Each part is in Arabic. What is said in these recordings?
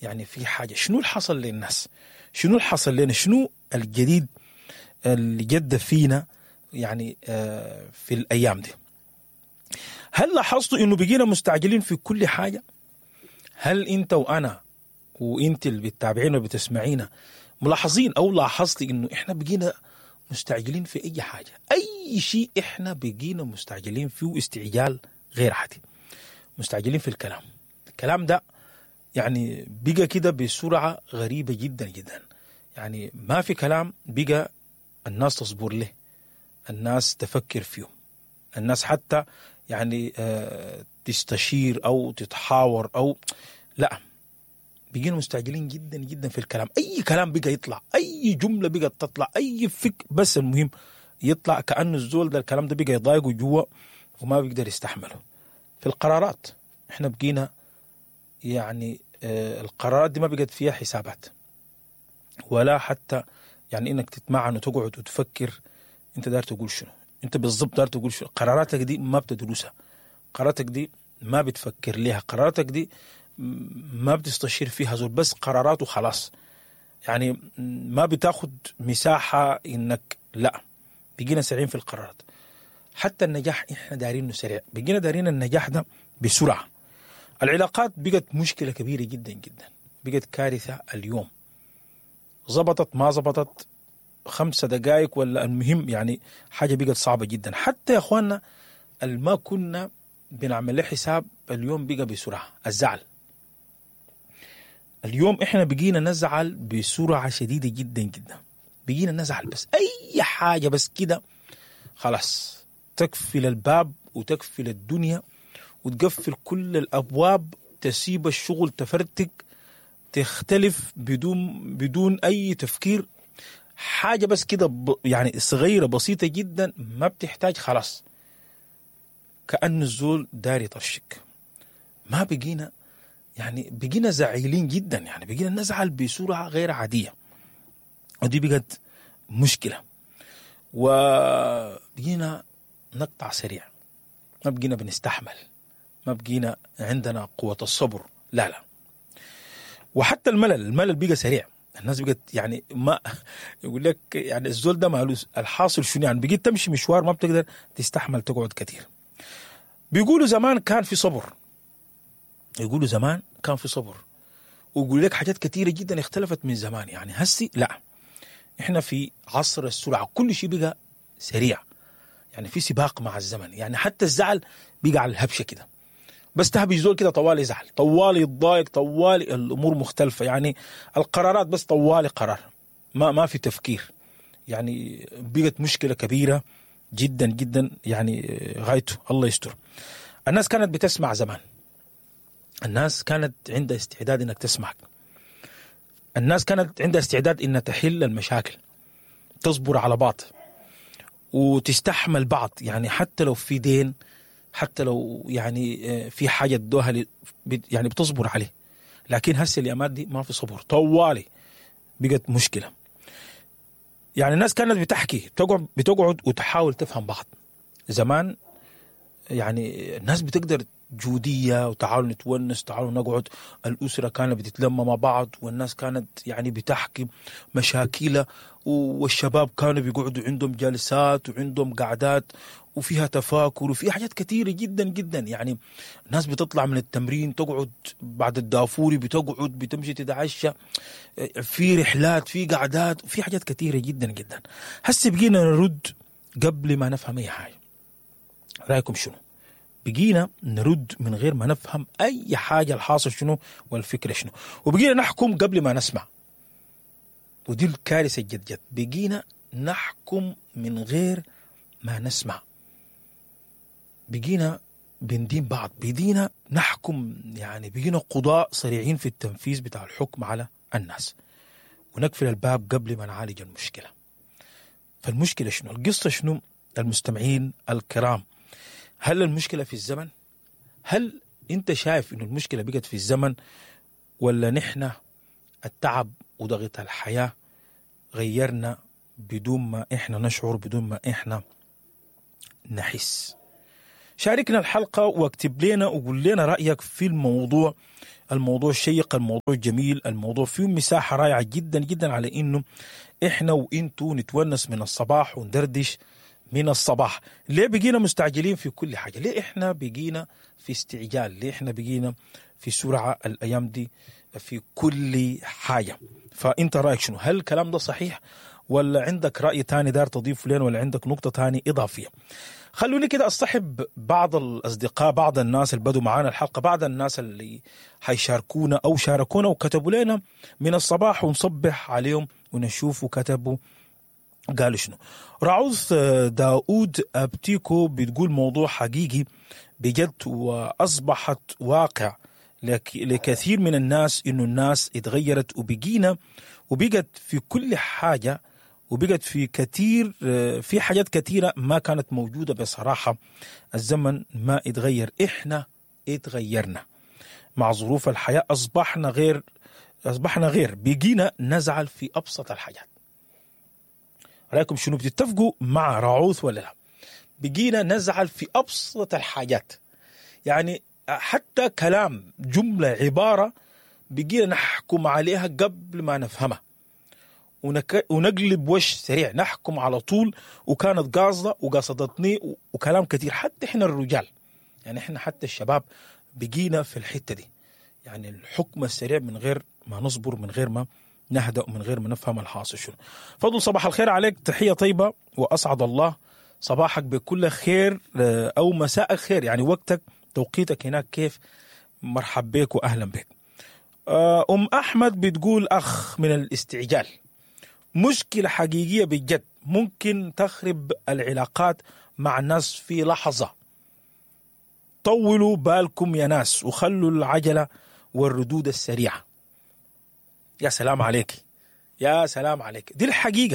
يعني في حاجة. شنو اللي حصل للناس؟ شنو اللي حصل لنا؟ شنو الجديد اللي جد فينا يعني في الأيام دي؟ هل لاحظتوا إنه بقينا مستعجلين في كل حاجة؟ هل أنت وأنا وأنت اللي بتتابعينا وبتسمعينا ملاحظين أو لاحظتي إنه إحنا بقينا مستعجلين في أي حاجة؟ أي شيء إحنا بقينا مستعجلين فيه استعجال غير عادي. مستعجلين في الكلام ده يعني بقى كده بسرعة غريبة جدا جدا. يعني ما في كلام بقى الناس تصبر له، الناس تفكر فيه، الناس حتى يعني تستشير أو تتحاور أو لا. بقينا مستعجلين جدا جدا في الكلام. أي كلام بقى يطلع، أي جملة بقى تطلع، أي فكر بس المهم يطلع، كأنه الزول ده الكلام ده بقى يضايقه جوا وما بيقدر يستحمله. في القرارات احنا بقينا يعني القرارات دي ما بقت فيها حسابات ولا حتى يعني انك تتمعن وتقعد وتفكر انت دار تقول شنو، انت بالضبط دار تقول شنو. قراراتك دي ما بتدرسها، قراراتك دي ما بتفكر ليها، قراراتك دي ما بتستشير فيها زول، بس قرارات وخلاص. يعني ما بتاخد مساحة انك لا. بقينا سريعين في القرارات. حتى النجاح احنا دارينه سريع، بقينا دارين النجاح ده بسرعة. العلاقات بقت مشكلة كبيرة جدا جدا، بقت كارثة. اليوم زبطت ما زبطت 5 دقائق ولا المهم يعني حاجة بقت صعبة جدا. حتى يا اخواننا ما كنا بنعمل له حساب اليوم بقى بسرعة. الزعل اليوم احنا بقينا نزعل بسرعة شديدة جدا جدا. بقينا نزعل بس اي حاجة بس كده خلاص تقفل الباب وتقفل الدنيا وتقفل كل الابواب، تسيب الشغل، تفرتك، تختلف بدون اي تفكير. حاجة بس كده يعني صغيرة بسيطة جدا ما بتحتاج خلاص كأن الزول داري طرشك. ما بقينا يعني بقينا زعيلين جدا، يعني بقينا نزعل بسرعة غير عادية، ودي بقت مشكلة. وبقينا نقطع سريع، ما بقينا بنستحمل، ما بقينا عندنا قوة الصبر. لا لا. وحتى الملل بقى سريع. الناس بقت يعني ما يقول لك يعني الزول ده مالوس. الحاصل شنو؟ يعني بقيت تمشي مشوار ما بتقدر تستحمل تقعد كتير. بيقولوا زمان كان في صبر، يقولوا زمان كان في صبر، ويقول لك حاجات كتيرة جدا اختلفت من زمان. يعني هسي لا، احنا في عصر السرعة، كل شيء بقى سريع، يعني في سباق مع الزمن. يعني حتى الزعل بقى على الهبشة كده، بس تهبي زول كده طوالي يزعل، طوالي يتضايق، طوالي الامور مختلفة. يعني القرارات بس طوالي قرار، ما في تفكير. يعني بقت مشكلة كبيرة جدا جدا، يعني غايته الله يستر. الناس كانت بتسمع زمان، الناس كانت عندها استعداد انك تسمعك، الناس كانت عندها استعداد انها تحل المشاكل، تصبر على بعض وتستحمل بعض. يعني حتى لو في دين، حتى لو يعني في حاجة ادوها يعني بتصبر عليه. لكن هسه الأيامات دي ما في صبر، طوالي بقت مشكلة. يعني الناس كانت بتحكي، بتقعد وتحاول تفهم بعض. زمان يعني الناس بتقدر جودية وتعالوا نتونس، تعالوا نقعد. الأسرة كانت بتتلم مع بعض، والناس كانت يعني بتحكي مشاكلها، والشباب كانوا بيقعدوا عندهم جلسات وعندهم قعدات وفيها تفاكر وفي حاجات كثيرة جدا جدا. يعني الناس بتطلع من التمرين تقعد بعد الدافوري، بتقعد بتمشي تتعشى، في رحلات، في قعدات، وفي حاجات كثيرة جدا جدا. هسه بقينا نرد قبل ما نفهم أي حاجة. رأيكم شنو؟ بقينا نرد من غير ما نفهم أي حاجة، الحاصل شنو والفكرة شنو، وبقينا نحكم قبل ما نسمع. ودي الكارثة الجد جد. بقينا نحكم من غير ما نسمع، بقينا بندين بعض، بقينا نحكم. يعني بقينا قضاء سريعين في التنفيذ بتاع الحكم على الناس، ونقفل الباب قبل ما نعالج المشكلة. فالمشكلة شنو؟ القصة شنو؟ المستمعين الكرام، هل المشكلة في الزمن؟ هل انت شايف انه المشكلة بقت في الزمن، ولا نحن التعب وضغط الحياة غيرنا بدون ما احنا نشعر، بدون ما احنا نحس؟ شاركنا الحلقة واكتب لنا وقول لنا رأيك في الموضوع الشيق، الموضوع الجميل، الموضوع فيه مساحة رائعة جدا جدا على إنه إحنا وإنتوا نتونس من الصباح وندردش من الصباح. ليه بقينا مستعجلين في كل حاجة؟ ليه إحنا بقينا في استعجال؟ ليه إحنا بقينا في سرعة الأيام دي في كل حاجة؟ فأنت رأيك شنو؟ هل الكلام ده صحيح ولا عندك رأي تاني دار تضيف لنا ولا عندك نقطة تاني إضافية؟ خلوني كده أصطحب بعض الأصدقاء، بعض الناس اللي بدوا معانا الحلقة، بعض الناس اللي حيشاركونا أو شاركونا وكتبوا لنا من الصباح ونصبح عليهم ونشوف وكتبوا قالوا شنو. رعوث داود أبتيكو بتقول موضوع حقيقي بجد وأصبحت واقع لكثير من الناس، إنه الناس اتغيرت وبقت في كل حاجة، وبقت في حاجات كثيرة ما كانت موجودة. بصراحة الزمن ما اتغير، إحنا اتغيرنا مع ظروف الحياة، أصبحنا غير بقينا نزعل في أبسط الحاجات. رأيكم شنو؟ بتتفقوا مع رعوث ولا لا؟ بقينا نزعل في أبسط الحاجات، يعني حتى كلام جملة عبارة بقينا نحكم عليها قبل ما نفهمها ونقلب وش سريع، نحكم على طول وكانت قاصدة وقاصدتني وكلام كتير. حتى احنا الرجال، يعني احنا حتى الشباب بقينا في الحتة دي، يعني الحكم السريع من غير ما نصبر، من غير ما نهدأ، من غير ما نفهم الحاصل شنو. فضل صباح الخير عليك، تحية طيبة وأسعد الله صباحك بكل خير أو مساء الخير، يعني وقتك توقيتك هناك كيف. مرحب بك وأهلا بك. أحمد بتقول أخ من الاستعجال مشكلة حقيقية بجد، ممكن تخرب العلاقات مع الناس في لحظة. طولوا بالكم يا ناس وخلوا العجلة والردود السريعة. يا سلام عليك، يا سلام عليك، دي الحقيقة.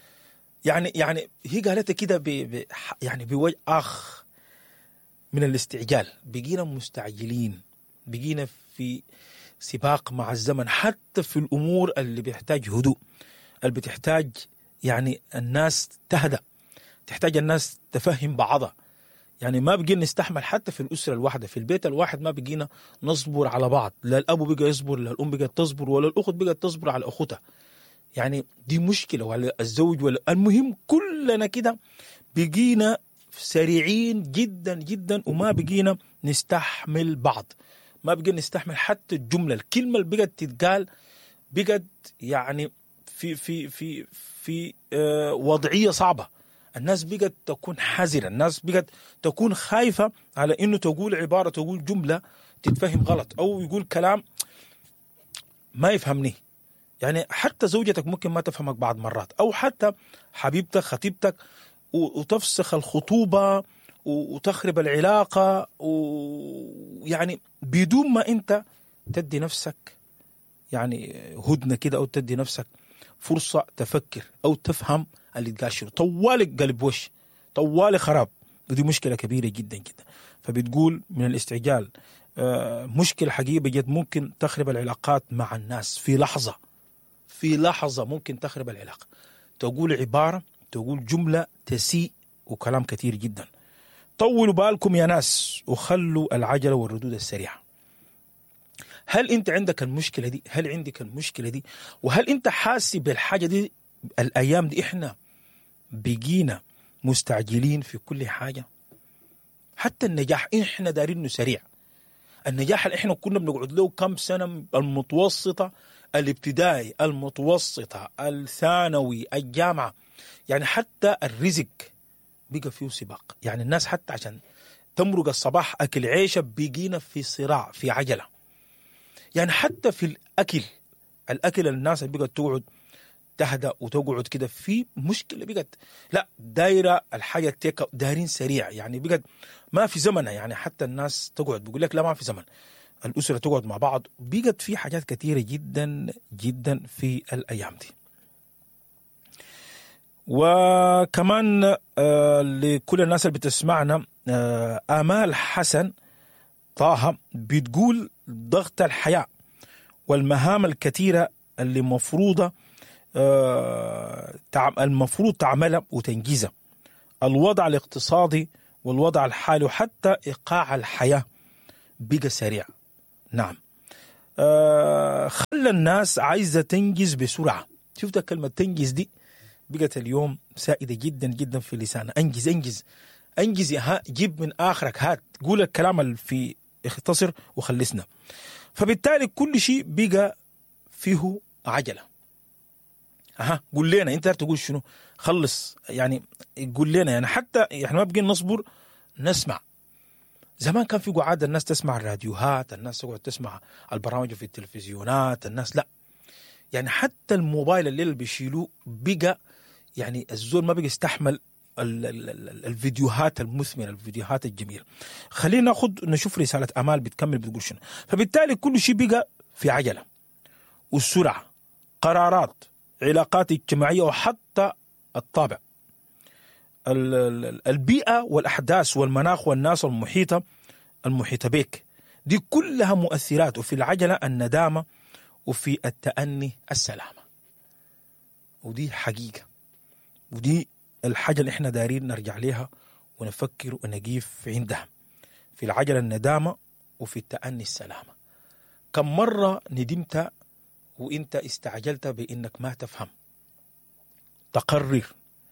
يعني هي قالتها كده يعني بوجه أخ من الاستعجال. بقينا مستعجلين، بقينا في سباق مع الزمن، حتى في الأمور اللي بيحتاج هدوء، اللي بتحتاج يعني الناس تهدأ، تحتاج الناس تفهم بعضها. يعني ما بقينا نستحمل حتى في الأسرة الواحدة، في البيت الواحد ما بقينا نصبر على بعض، لا الأب بقى يصبر، لا الأم بقى تصبر، ولا الأخت بقى تصبر على أختها. يعني دي مشكلة، ولا الزوج، ولا المهم كلنا كده بقينا سريعين جدا جدا، وما بقينا نستحمل بعض، ما بقينا نستحمل حتى الكلمة اللي بقت تتقال بقت يعني في وضعية صعبة. الناس بقت تكون حذرة، الناس بقت تكون خايفة على انه تقول عبارة، تقول جملة تتفهم غلط، او يقول كلام ما يفهمني. يعني حتى زوجتك ممكن ما تفهمك بعض مرات، او حتى حبيبتك خطيبتك، وتفسخ الخطوبة وتخرب العلاقة، ويعني بدون ما انت تدي نفسك يعني هدنة كده، او تدي نفسك فرصة تفكر او تفهم اللي تقال شنو. طوالي قلب وش، طوالي خراب، ودي مشكلة كبيرة جدا جدا. فبتقول من الاستعجال مشكلة حقيقية بجد، ممكن تخرب العلاقات مع الناس في لحظة ممكن تخرب العلاقة. تقول عبارة، تقول جملة تسيء وكلام كثير جدا. طولوا بالكم يا ناس وخلوا العجلة والردود السريعة. هل انت عندك المشكلة دي؟ هل عندك المشكلة دي؟ وهل انت حاسس بالحاجة دي؟ الأيام دي احنا بقينا مستعجلين في كل حاجة، حتى النجاح احنا دارينه سريع. النجاح اللي احنا كنا بنقعد له كم سنة، المتوسطة، الابتدائي، المتوسطة، الثانوي، الجامعة، يعني حتى الرزق بقى فيه سباق. يعني الناس حتى عشان تمرق الصباح أكل عيشة بقينا في صراع، في عجلة. يعني حتى في الأكل الناس بقت تقعد تهدأ وتقعد كده، في مشكلة بقت لا دايرة الحاجة دايرين سريع. يعني بقت ما في زمن، يعني حتى الناس تقعد بيقول لك لا ما في زمن، الأسرة تقعد مع بعض. بقت في حاجات كثيرة جدا جدا في الأيام دي. وكمان لكل الناس اللي بتسمعنا، آمال حسن طه بتقول ضغط الحياة والمهام الكثيرة اللي المفروض تعملها وتنجزها، الوضع الاقتصادي والوضع الحالي وحتى إيقاع الحياة بقى سريع. نعم. خلى الناس عايزة تنجز بسرعة. شفت كلمة تنجز دي بقت اليوم سائدة جدا جدا في لساننا. انجز انجز انجز، جيب من آخرك، هات قول الكلام اللي في اختصر وخلصنا. فبالتالي كل شيء بقى فيه عجلة. قول لنا انت تقول شنو، خلص يعني، قول لنا يعني. حتى احنا ما بقينا نصبر نسمع. زمان كان في قعاد الناس تسمع الراديوهات، الناس تقعد تسمع البرامج في التلفزيونات، الناس لا يعني حتى الموبايل اللي بيشيلوه بقى يعني الزول ما بقى يستحمل الفيديوهات المثمرة، الفيديوهات الجميلة. خلينا نشوف رسالة أمال بتكمل بتقول شنو. فبالتالي كل شيء بقى في عجلة، والسرعة، قرارات، علاقات اجتماعية، وحتى الطابع، البيئة والأحداث والمناخ والناس المحيطة بك، دي كلها مؤثرات. وفي العجلة الندامة، وفي التأني السلامة. ودي حقيقة، ودي الحاجة اللي احنا دارين نرجع لها ونفكر ونقيف عندها. في العجلة الندامة، وفي التأني السلامة. كم مرة ندمت وانت استعجلت بانك ما تفهم، تقرر،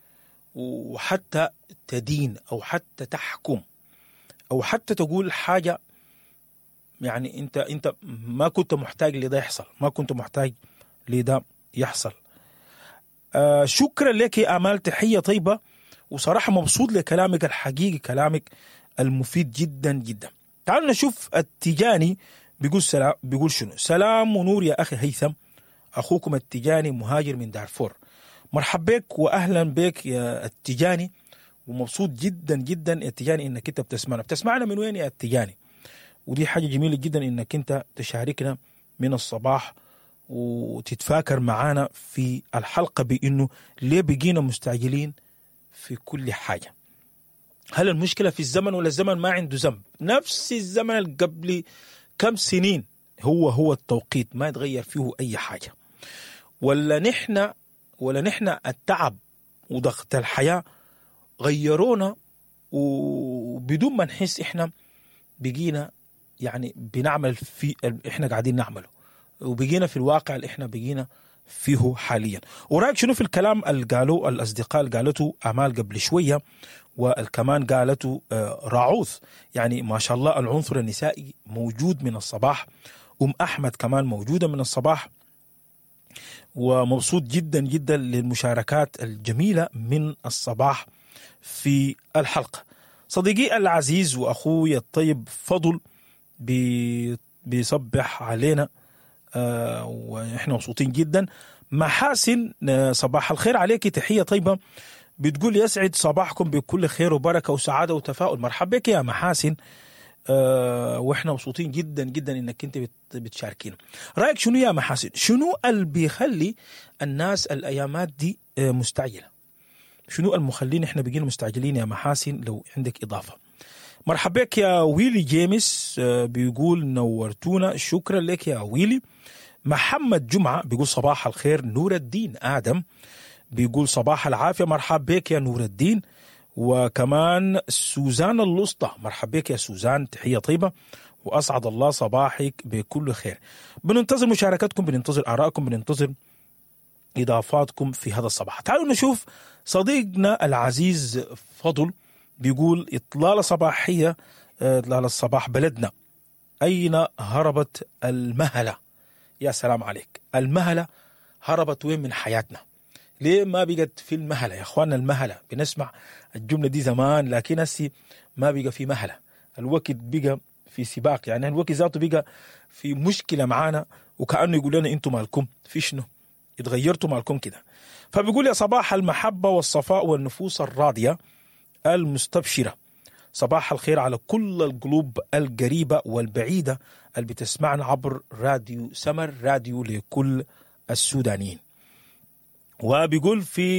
وحتى تدين، او حتى تحكم، او حتى تقول حاجة يعني انت ما كنت محتاج لده يحصل، ما كنت محتاج لده يحصل. شكرا لك يا آمال، تحية طيبة، وصراحة مبسوط لكلامك الحقيقي، كلامك المفيد جدا جدا. تعالوا نشوف التجاني بيقول شنو. سلام ونور يا أخي هيثم، أخوكم التجاني مهاجر من دارفور. مرحبا بك وأهلا بك يا التجاني، ومبسوط جدا جدا يا التجاني إنك أنت بتسمعنا من وين يا التجاني. ودي حاجة جميلة جدا إنك أنت تشاركنا من الصباح وتتفاكر معانا في الحلقة بإنه ليه بقينا مستعجلين في كل حاجة. هل المشكلة في الزمن، ولا الزمن ما عنده ذنب؟ نفس الزمن اللي قبل كم سنين هو التوقيت ما يتغير فيه أي حاجة، ولا نحن التعب وضغط الحياة غيرونا، وبدون ما نحس إحنا بقينا يعني بنعمل في إحنا قاعدين نعمله، وبقينا في الواقع اللي إحنا بقينا فيه حاليا. ورأيك شنو في الكلام اللي قالوا الأصدقاء اللي قالته آمال قبل شوية، والكمان قالته راعوث؟ يعني ما شاء الله العنصر النسائي موجود من الصباح. أحمد كمان موجودة من الصباح، ومبسوط جدا جدا للمشاركات الجميلة من الصباح في الحلقة. صديقي العزيز وأخوي الطيب فضل بيصبح علينا، وإحنا مبسوطين جدا. محاسن صباح الخير عليك، تحية طيبة، بتقول يسعد صباحكم بكل خير وبركة وسعادة وتفاؤل. مرحبا بك يا محاسن، واحنا مبسوطين جدا جدا انك انت بتشاركينا. رايك شنو يا محاسن؟ شنو اللي بيخلي الناس الايامات دي مستعجله؟ شنو المخلين احنا بقينا مستعجلين يا محاسن؟ لو عندك اضافه. مرحبا بك يا ويلي جيمس، بيقول نورتونا، شكرا لك يا ويلي. محمد جمعه بيقول صباح الخير. نور الدين ادم بيقول صباح العافيه، مرحبا بك يا نور الدين. وكمان سوزان الوسطى، مرحبا بك يا سوزان، تحية طيبة، وأسعد الله صباحك بكل خير. بننتظر مشاركتكم، بننتظر آرائكم، بننتظر إضافاتكم في هذا الصباح. تعالوا نشوف صديقنا العزيز فضل بيقول إطلالة صباحية، إطلالة الصباح بلدنا، أين هربت المهلة؟ يا سلام عليك، المهلة هربت وين من حياتنا؟ ليه ما بقت في المهلة يا اخواننا؟ المهلة بنسمع الجملة دي زمان، لكن هسي ما بقى في مهلة. الوقت بقى في سباق، يعني الوقت ذاته بقى في مشكلة معانا، وكأنه يقول لنا انتم مالكم في شنو، اتغيرتوا مالكم كده. فبيقول يا صباح المحبة والصفاء والنفوس الراضية المستبشرة، صباح الخير على كل القلوب القريبة والبعيدة اللي بتسمعنا عبر راديو سمر، راديو لكل السودانيين. وبيقول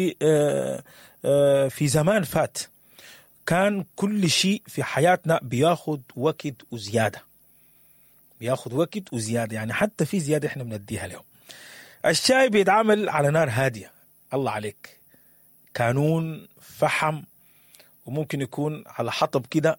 في زمان فات كان كل شيء في حياتنا بياخد وقت وزيادة، يعني حتى في زيادة احنا بنديها لهم. الشاي بيتعامل على نار هادية، الله عليك، كانون فحم وممكن يكون على حطب كده،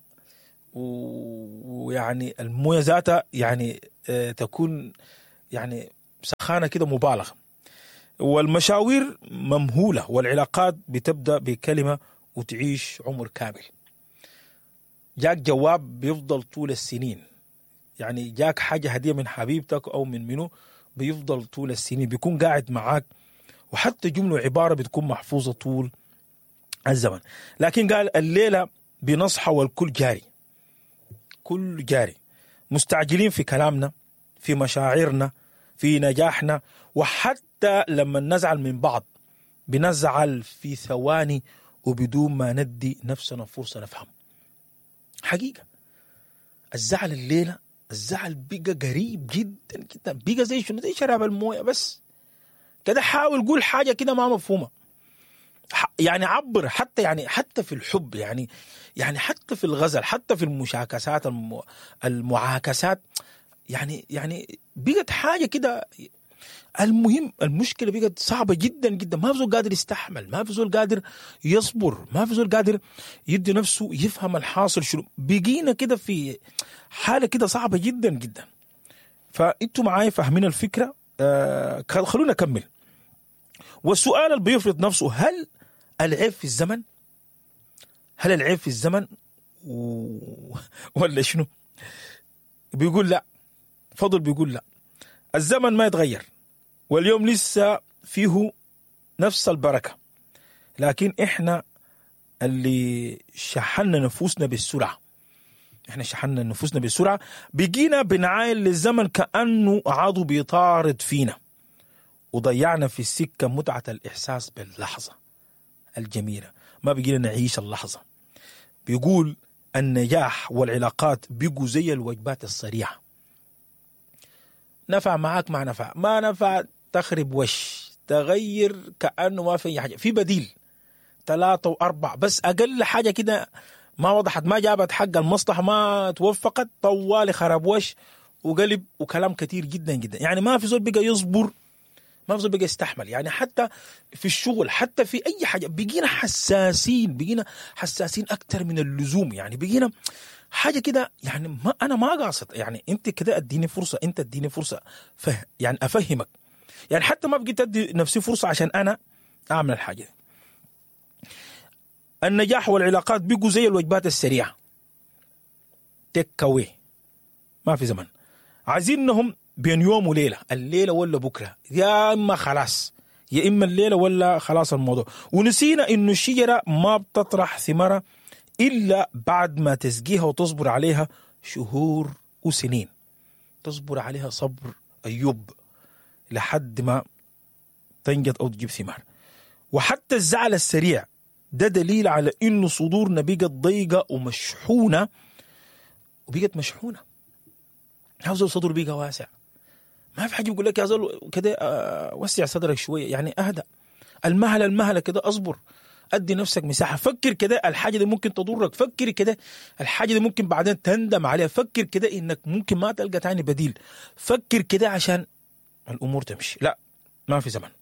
ويعني المويه ذاتها يعني تكون يعني سخانة كده مبالغة، والمشاوير ممهولة، والعلاقات بتبدأ بكلمة وتعيش عمر كامل. جاك جواب بيفضل طول السنين، يعني جاك حاجة هدية من حبيبتك أو من منه بيفضل طول السنين، بيكون قاعد معاك، وحتى جملة وعبارة بتكون محفوظة طول الزمن. لكن قال الليلة بنصحى والكل جاري، كل جاري، مستعجلين في كلامنا، في مشاعرنا، في نجاحنا، وحتى لما نزعل من بعض بنزعل في ثواني وبدون ما ندي نفسنا فرصة نفهم. حقيقة الزعل الليلة، الزعل بقى قريب جدا جدا، بقى زي شنو؟ زي شراب المويه بس كده. حاول قول حاجة كده ما مفهومة، يعني عبر، حتى يعني حتى في الحب، يعني حتى في الغزل، حتى في المشاكسات المعاكسات، يعني بقت حاجة كده. المهم المشكلة بقت صعبة جدا جدا، ما في زول قادر يستحمل، ما في زول قادر يصبر، ما في زول قادر يدي نفسه يفهم الحاصل شنو. بقينا كده في حالة كده صعبة جدا جدا. فانتوا معايا فاهمين الفكرة؟ خلونا نكمل. والسؤال اللي بيفرض نفسه، هل العيب في الزمن؟ هل العيب في الزمن ولا شنو؟ بيقول لا. فضل بيقول لا، الزمن ما يتغير، واليوم لسه فيه نفس البركة، لكن احنا اللي شحنا نفوسنا بالسرعة. احنا شحنا نفوسنا بالسرعة، بقينا بنعاين للزمن كأنه عضو بيطارد فينا، وضيعنا في السكة متعة الإحساس باللحظة الجميلة، ما بقينا نعيش اللحظة. بيقول النجاح والعلاقات بيقوا زي الوجبات السريعة، نفع معاك ما نفع، ما نفع تخرب وش، تغير كأنه ما في حاجة، في بديل 3 و4، بس أقل حاجة كده ما وضحت، ما جابت حق المصلحة، ما توفقت، طوالي خرب وش وقلب وكلام كتير جدا جدا. يعني ما في زول بقى يصبر، ما في زول بقى يستحمل. يعني حتى في الشغل، حتى في أي حاجة بقينا حساسين أكتر من اللزوم. يعني بقينا حاجة كده، يعني ما أنا ما قاصد، يعني أنت كده أديني فرصة، أنت أديني فرصة يعني أفهمك. يعني حتى ما بقيت أدي نفسي فرصة عشان أنا أعمل الحاجة دي. النجاح والعلاقات بيقوا زي الوجبات السريعة، تيك أواي، ما في زمن. عايزينهم بين يوم وليلة، الليلة ولا بكرة، يا إما خلاص، يا إما الليلة ولا خلاص الموضوع. ونسينا إنه الشجرة ما بتطرح ثمرة إلا بعد ما تسقيها وتصبر عليها شهور وسنين، تصبر عليها صبر أيوب لحد ما تنجد أو تجيب ثمار. وحتى الزعل السريع ده دليل على إنه صدورنا بقت ضيقة ومشحونة، وبقت مشحونة. عاوز صدر بقى واسع، ما في حاجة يقول لك يا زول كده وسع صدرك شوية، يعني أهدأ، المهلة كده، أصبر، أدي نفسك مساحة، فكر كده الحاجة دي ممكن تضرك، فكر كده الحاجة دي ممكن بعدين تندم عليها، فكر كده إنك ممكن ما تلقى تاني بديل، فكر كده عشان الأمور تمشي. لا، ما في زمن.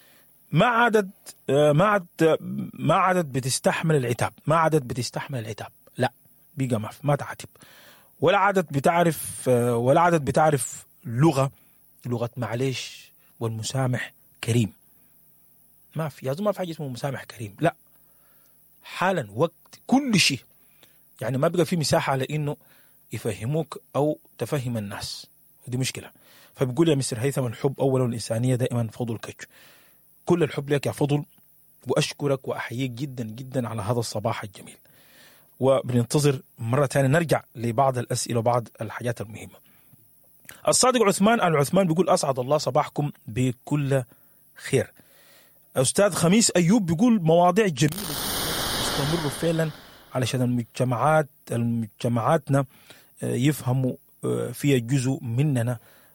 ما عادت بتستحمل العتاب، ما عادت بتستحمل العتاب، لا بيقى ما تعاتب، ولا عادت بتعرف لغة معلش والمسامح كريم. ما في يا زلمة، ما في حاجة اسمه مسامح كريم، لا، حالا وقت كل شيء. يعني ما بقى في مساحة على إنه يفهموك أو تفهم الناس، ودي مشكلة. فبيقول يا مستر هيثم، الحب أولا والإنسانية دائما فضل كج. كل الحب لك يا فضل، وأشكرك وأحييك جدا جدا على هذا الصباح الجميل. وبننتظر مرة تانية نرجع لبعض الأسئلة وبعض الحاجات المهمة. الصادق عثمان بيقول أسعد الله صباحكم بكل خير. أستاذ خميس أيوب بيقول مواضيع جميلة تستمر فعلا علشان مجتمعاتنا يفهموا فيها جزء مننا،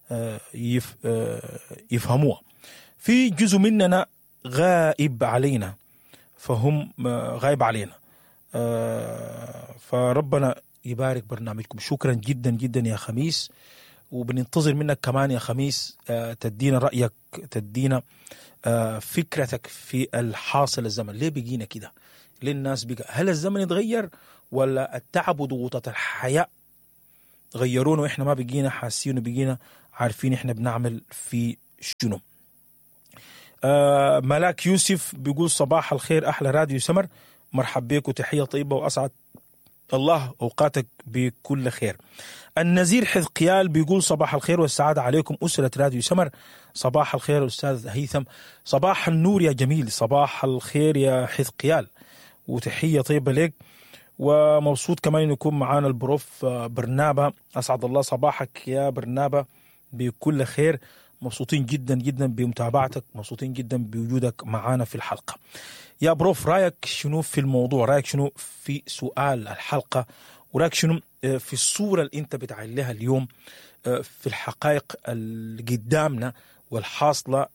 يفهموها. في جزء مننا غائب علينا، فهم غائب علينا. فربنا يبارك برنامجكم. شكرا جدا جدا يا خميس، وبننتظر منك كمان يا خميس تدينا رأيك، تدينا فكرتك في الحاصل الزمن. ليه بقينا كده؟ للناس بقى؟ هل الزمن يتغير ولا التعب وضغوطات الحياة غيرونا وإحنا ما بقينا حاسين وبقينا عارفين إحنا بنعمل في شنو؟ ملاك يوسف بيقول صباح الخير أحلى راديو سمر، مرحب بك وتحية طيبة وأسعد الله أوقاتك بكل خير. النزير حذقيال بيقول صباح الخير والسعادة عليكم أسرة راديو سمر. صباح الخير أستاذ هيثم. صباح النور يا جميل. صباح الخير يا حذقيال وتحية طيبة لك، ومبسوط كمان أن يكون معانا البروف برنابة. أسعد الله صباحك يا برنابة بكل خير. مبسوطين جدا جدا بمتابعتك، مبسوطين جدا بوجودك معانا في الحلقة. يا بروف رأيك شنو في الموضوع؟ رأيك شنو في سؤال الحلقة؟ ورأيك شنو في الصورة اللي انت بتعين لها اليوم في الحقائق اللي قدامنا والحاصلة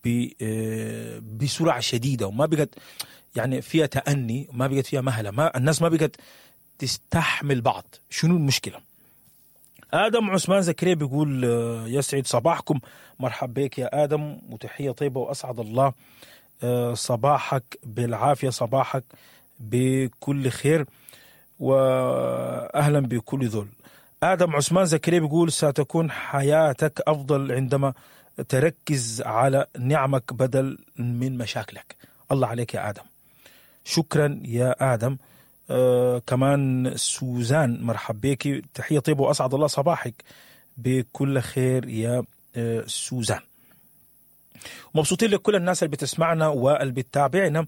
بسرعة شديدة، وما بقت يعني فيها تأني، ما بقت فيها مهلة، ما الناس ما بقت تستحمل بعض. شنو المشكلة؟ آدم عثمان زكريا بيقول يسعد صباحكم. مرحب بك يا آدم وتحية طيبة وأسعد الله صباحك بالعافية، صباحك بكل خير وأهلا بكل ذول. آدم عثمان زكريا بيقول ستكون حياتك أفضل عندما تركز على نعمك بدل من مشاكلك. الله عليك يا آدم، شكرا يا آدم. كمان سوزان مرحب بك، تحية طيبة وأسعد الله صباحك بكل خير يا سوزان. مبسوطين لكل الناس اللي بتسمعنا واللي بتتابعنا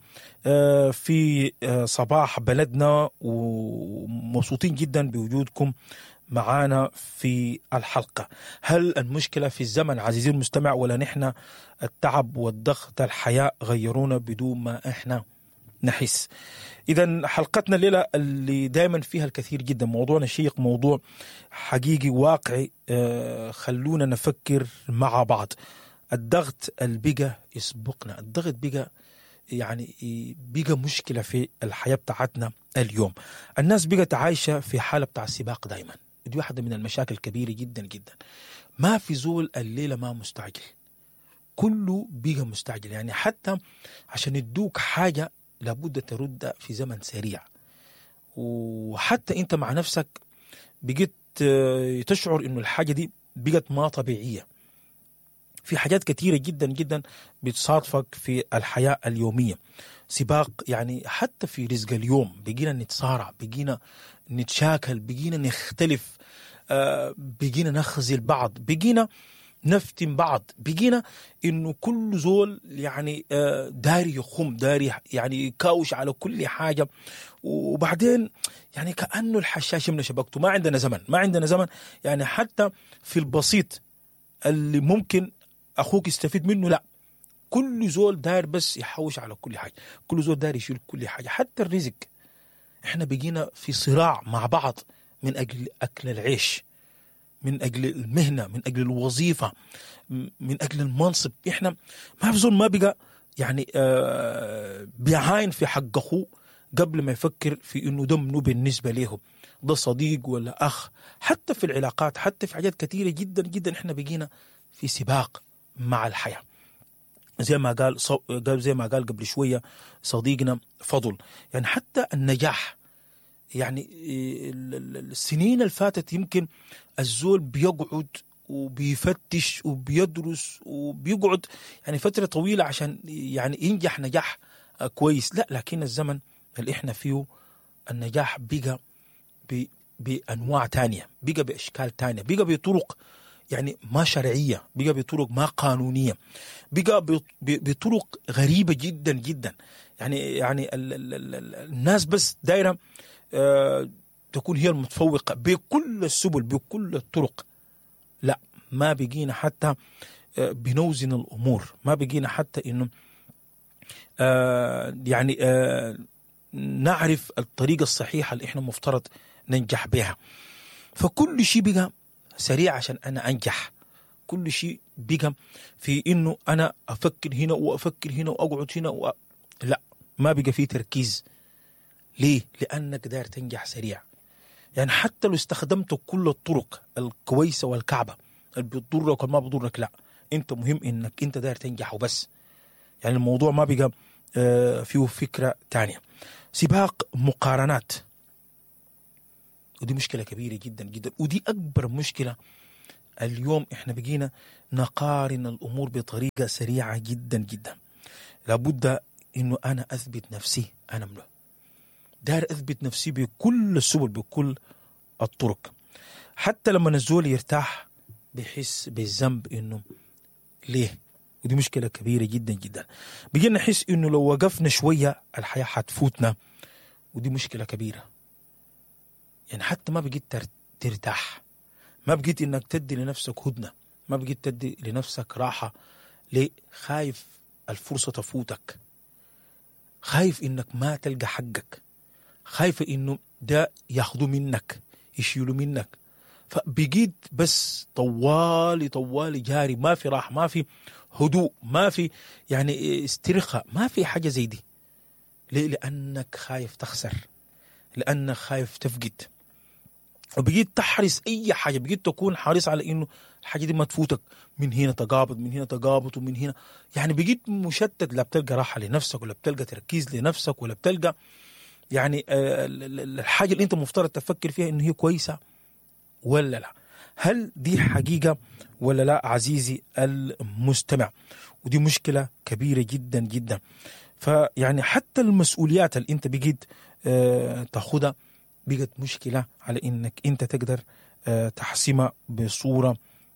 في صباح بلدنا، ومبسوطين جدا بوجودكم معانا في الحلقة. هل المشكلة في الزمن عزيزي المستمع، ولا نحن التعب والضغط الحياة غيرونا بدون ما احنا نحس؟ إذا حلقتنا الليلة اللي دائما فيها الكثير جدا، موضوعنا شيق، موضوع حقيقي واقعي. خلونا نفكر مع بعض. الضغط البقى يسبقنا، الضغط بقى يعني بقى مشكلة في الحياة بتاعتنا اليوم. الناس بقت عايشة في حالة بتاع السباق دائما، دي واحدة من المشاكل الكبيرة جدا جدا. ما في زول الليلة ما مستعجل، كله بقى مستعجل. يعني حتى عشان يدوك حاجة لابد ترد في زمن سريع، وحتى انت مع نفسك بقيت تشعر انه الحاجة دي بقت ما طبيعية. في حاجات كثيرة جدا جدا بتصادفك في الحياة اليومية، سباق. يعني حتى في رزق اليوم بقينا نتصارع، بقينا نتشاكل، بقينا نختلف، بقينا نخزل بعض، بقينا نفتن بعض، بقينا انه كل زول يعني داري يخم، داري يعني يكاوش على كل حاجة. وبعدين يعني كأنه الحشاش من شبكته. ما عندنا زمن، ما عندنا زمن. يعني حتى في البسيط اللي ممكن أخوك يستفيد منه، لا، كل زول داير بس يحوش على كل حاجة، كل زول داير يشيل كل حاجة. حتى الرزق احنا بقينا في صراع مع بعض من أجل أكل العيش، من أجل المهنة، من أجل الوظيفة، من أجل المنصب. احنا ما في زول ما بقى يعني بيعاين في حق أخوه قبل ما يفكر في إنه ده منو بالنسبة له، ده صديق ولا أخ. حتى في العلاقات، حتى في حاجات كثيرة جدا جدا احنا بقينا في سباق مع الحياة. زي ما قال قبل شوية صديقنا فضل، يعني حتى النجاح. يعني السنين الفاتت يمكن الزول بيقعد وبيفتش وبيدرس وبيقعد يعني فترة طويلة عشان يعني ينجح نجاح كويس. لا، لكن الزمن اللي احنا فيه النجاح بقى بأنواع تانية، بقى بأشكال تانية، بقى بطرق يعني ما شرعية، بقى بطرق ما قانونية، بقى بطرق غريبة جدا جدا. يعني الناس بس دايرة تكون هي المتفوقة بكل السبل، بكل الطرق. لا، ما بقينا حتى بنوزن الأمور، ما بقينا حتى إنه يعني نعرف الطريقة الصحيحة اللي إحنا مفترض ننجح بها. فكل شيء بقى سريع عشان أنا أنجح، كل شيء بقى في إنه أنا أفكر هنا وأفكر هنا وأقعد هنا لا، ما بقى فيه تركيز. ليه؟ لأنك داير تنجح سريع. يعني حتى لو استخدمت كل الطرق الكويسة والكعبة اللي بتضرك وما بتضرك، لا، أنت مهم إنك أنت داير تنجح وبس. يعني الموضوع ما بقى فيه فكرة تانية، سباق مقارنات، ودي مشكلة كبيرة جدا جدا، ودي أكبر مشكلة اليوم. إحنا بقينا نقارن الأمور بطريقة سريعة جدا جدا. لابد إنه أنا أثبت نفسي، أنا منه داير أثبت نفسي بكل السبل بكل الطرق. حتى لما الزول يرتاح بيحس بالذنب، إنه ليه؟ ودي مشكلة كبيرة جدا جدا. بقينا نحس إنه لو وقفنا شوية الحياة حتفوتنا، ودي مشكلة كبيرة. يعني حتى ما بقيت ترتاح، ما بقيت إنك تدي لنفسك هدنة، ما بقيت تدي لنفسك راحة. ليه؟ خايف الفرصة تفوتك، خايف إنك ما تلقى حقك، خايف إنه ده ياخدوا منك، يشيلوا منك. فبقيت بس طوالي جاري، ما في راحة، ما في هدوء، ما في يعني استرخاء، ما في حاجة زي دي. ليه؟ لأنك خايف تخسر، لأنك خايف تفقد. وبقيت تحرص أي حاجة، بقيت تكون حريص على إنه الحاجة دي ما تفوتك. من هنا تقابض، من هنا تقابض، ومن هنا يعني بقيت مشتت. لا بتلقى راحة لنفسك، ولا بتلقى تركيز لنفسك، ولا بتلقى يعني الحاجة اللي أنت مفترض تفكر فيها إنه هي كويسة ولا لا. هل دي حقيقة ولا لا عزيزي المستمع؟ ودي مشكلة كبيرة جدا جدا. فيعني حتى المسؤوليات اللي أنت بقيت تاخدها بقت مشكلة على إنك أنت تقدر تحسمها بصورة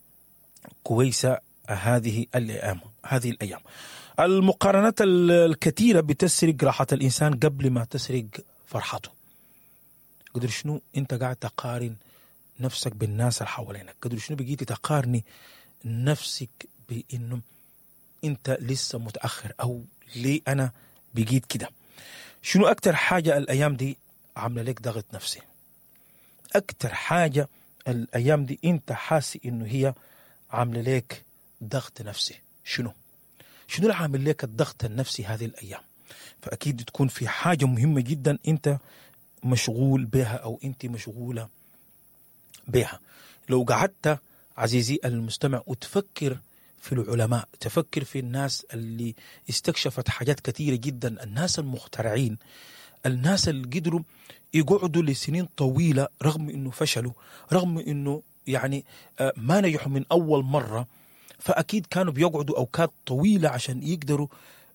كويسة. هذه الأيام المقارنات الكثيرة بتسرق راحة الإنسان قبل ما تسرق فرحته. قدر شنو أنت قاعد تقارن نفسك بالناس اللي حوالينك؟ قدر شنو بقيت تقارني نفسك بإنه أنت لسه متأخر، أو ليه أنا بقيت كده؟ شنو أكتر حاجة الأيام دي عاملة لك ضغط نفسي؟ أكتر حاجة الأيام دي أنت حاسس إنه هي عاملة لك ضغط نفسي، شنو اللي عامل لك الضغط النفسي هذه الأيام؟ فأكيد تكون في حاجة مهمة جدا أنت مشغول بها، أو أنت مشغولة بها. لو قعدت عزيزي المستمع وتفكر في العلماء، تفكر في الناس اللي استكشفت حاجات كثيرة جدا، الناس المخترعين، الناس اللي قدروا يقعدوا لسنين طويلة رغم أنه فشلوا، رغم أنه يعني ما نجحوا من أول مرة، فأكيد كانوا بيقعدوا أوقات طويلة عشان يقدروا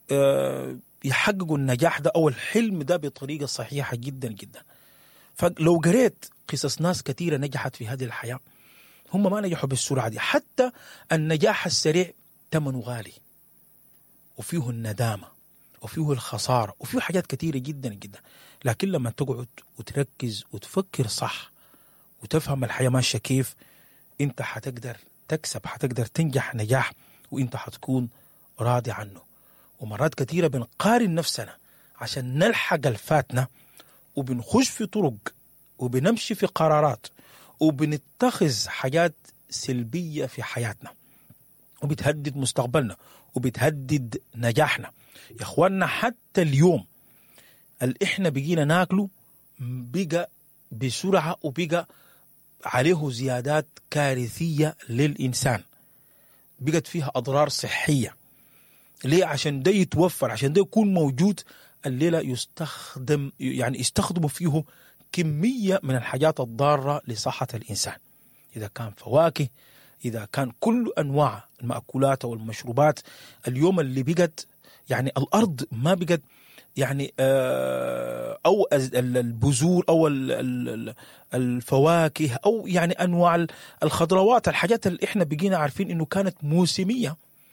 يحققوا النجاح ده أو الحلم ده بطريقة صحيحة جدا جدا. فلو قريت قصص ناس كثيرة نجحت في هذه الحياة، هم ما نجحوا بالسرعة دي. حتى النجاح السريع ثمنه غالي، وفيه الندامة، وفيه الخسارة، وفيه حاجات كثيرة جدا جدا. لكن لما تقعد وتركز وتفكر صح وتفهم الحياة ماشية كيف، انت حتقدر تكسب، حتقدر تنجح نجاح وانت حتكون راضي عنه. ومرات كثيرة بنقارن نفسنا عشان نلحق الفاتنا، وبنخش في طرق، وبنمشي في قرارات، وبنتخذ حاجات سلبية في حياتنا، وبتهدد مستقبلنا، وبتهدد نجاحنا. يا اخوانا حتى اليوم اللي احنا بقينا ناكله بقى بسرعة، وبقى عليه زيادات كارثية للإنسان، بقت فيها أضرار صحية. ليه؟ عشان ده يتوفر، عشان ده يكون موجود الليلة يستخدموا فيه كمية من الحاجات الضارة لصحة الإنسان. إذا كان فواكه، إذا كان كل أنواع المأكولات والمشروبات. اليوم اللي بقت يعني الأرض ما بقت يعني أو البذور أو الفواكه أو يعني أنواع الخضروات، الحاجات اللي إحنا بقينا عارفين إنه كانت موسمية،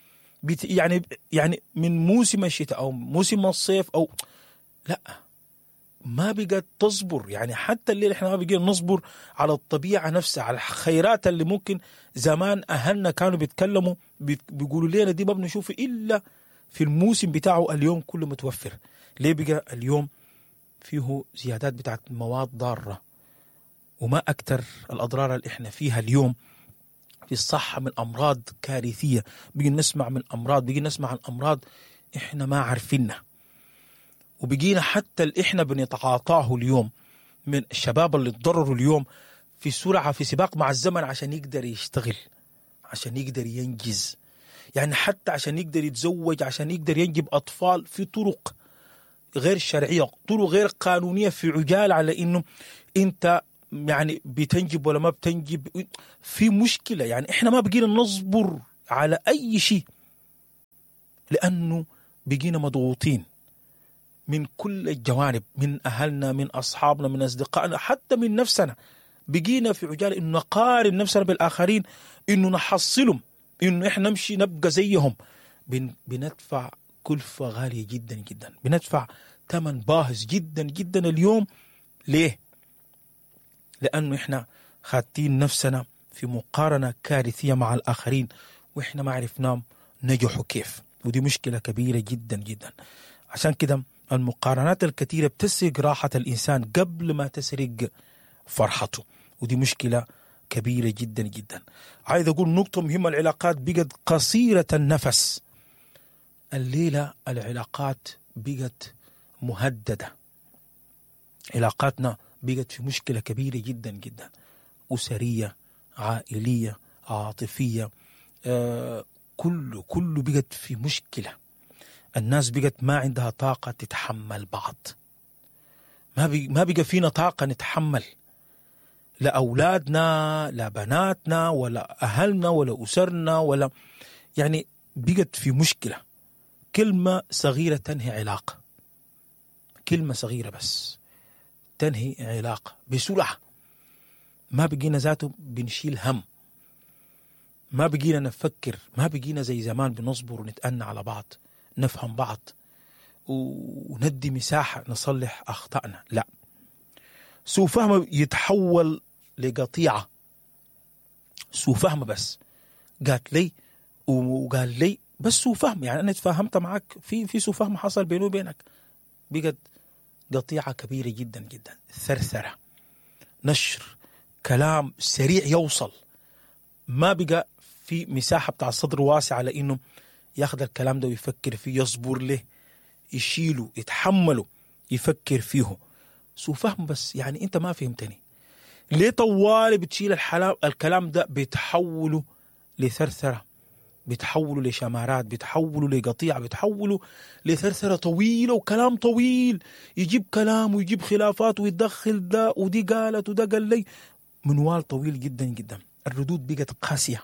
يعني من موسم الشتاء أو موسم الصيف أو لا، ما بقت تصبر. يعني حتى الليل إحنا ما بقينا نصبر على الطبيعة نفسها، على الخيرات اللي ممكن زمان أهلنا كانوا بيتكلموا بيقولوا لنا دي ما بنشوفه إلا في الموسم بتاعه. اليوم كله متوفر. ليه بقى اليوم فيه زيادات بتاعت مواد ضارة؟ وما أكتر الأضرار اللي إحنا فيها اليوم في الصحة من أمراض كارثية. بقينا نسمع عن أمراض إحنا ما عارفينها، وبقينا حتى اللي إحنا بنتعاطاه اليوم من الشباب اللي اتضرروا اليوم في سرعة، في سباق مع الزمن عشان يقدر يشتغل، عشان يقدر ينجز. يعني حتى عشان يقدر يتزوج، عشان يقدر ينجب أطفال، في طرق غير شرعية، طرق غير قانونية، في عجال على إنه أنت يعني بتنجب ولا ما بتنجب. في مشكلة. يعني إحنا ما بقينا نصبر على أي شيء، لأنه بقينا مضغوطين من كل الجوانب، من أهلنا، من أصحابنا، من أصدقائنا، حتى من نفسنا. بقينا في عجال إنه نقارن نفسنا بالآخرين، إنه نحصلهم، إنه إحنا نمشي نبقى زيهم. بندفع كلفة غالية جدا جدا، بندفع ثمن باهظ جدا جدا اليوم. ليه؟ لأنه إحنا خاتين نفسنا في مقارنة كارثية مع الآخرين، وإحنا ما عرفناهم نجحوا كيف. ودي مشكلة كبيرة جدا جدا. عشان كده المقارنات الكثيرة بتسرق راحة الإنسان قبل ما تسرق فرحته، ودي مشكلة كبيرة جدا جدا. عايز أقول نقطة مهمة، العلاقات بقت قصيرة النفس. الليلة العلاقات بقت مهددة، علاقاتنا بقت في مشكلة كبيرة جدا جدا، أسرية، عائلية، عاطفية، كله بقت في مشكلة. الناس بقت ما عندها طاقة تتحمل بعض، ما بقى فينا طاقة نتحمل لا أولادنا، لا بناتنا، ولا أهلنا، ولا أسرنا، ولا يعني بقت في مشكلة. كلمة صغيرة تنهي علاقة، كلمة صغيرة بس تنهي علاقة بسرعة. ما بقينا ذاته بنشيل هم، ما بقينا نفكر، ما بقينا زي زمان بنصبر ونتأنى على بعض، نفهم بعض وندي مساحة نصلح أخطائنا. لا، سوء فهم يتحول لقطيعة. سوء فهم بس قالت لي وقال لي بس سوء فهم، يعني أنا تفاهمت معك في سوء فهم حصل بيني وبينك، بقت قطيعة كبيرة جدا جدا. ثرثرة، نشر كلام سريع يوصل، ما بقى في مساحة بتاع الصدر واسع على إنه ياخذ الكلام ده ويفكر فيه، يصبر له، يشيله، يتحمله، يفكر فيه. سوء فهم بس. يعني أنت ما فهمتني ليه؟ طوالي بتشيل الكلام ده، بتحوله لثرثرة، بتحوله لشمارات، بتحوله لقطيعة، بتحوله لثرثرة طويلة وكلام طويل، يجيب كلام ويجيب خلافات ويدخل ده، ودي قالت وده قال لي، منوال طويل جدا جدا. الردود بقت قاسية،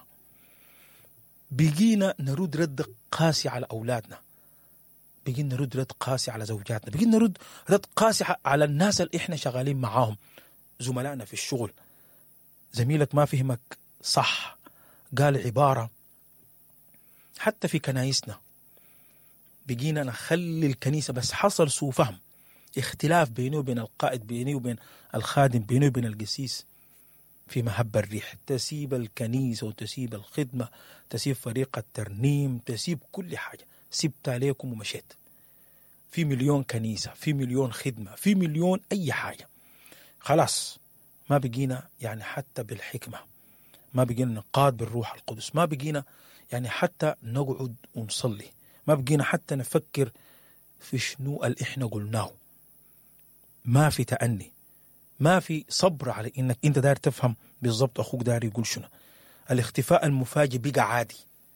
بقينا نرد رد قاسي على أولادنا، بقينا نرد رد قاسي على زوجاتنا، بقينا نرد رد قاسي على الناس اللي إحنا شغالين معاهم، زملائنا في الشغل. زميلك ما فهمك صح، قال عبارة. حتى في كنايسنا بقينا نخلي الكنيسة بس حصل سوء فهم، اختلاف بيني وبين القائد، بيني وبين الخادم، بيني وبين القسيس، في مهب الريح تسيب الكنيسة وتسيب الخدمة، تسيب فريق الترنيم، تسيب كل حاجة، سبت عليكم ومشيت. في مليون كنيسة، في مليون خدمة، في مليون أي حاجة. خلاص ما بقينا يعني حتى بالحكمة، ما بقينا نقاد بالروح القدس، ما بقينا يعني حتى نقعد ونصلي، ما بقينا حتى نفكر في شنو اللي احنا قلناه. ما في تأني، ما في صبر على انك انت داير تفهم بالضبط اخوك داير يقول شنو. الاختفاء المفاجئ بقى عادي.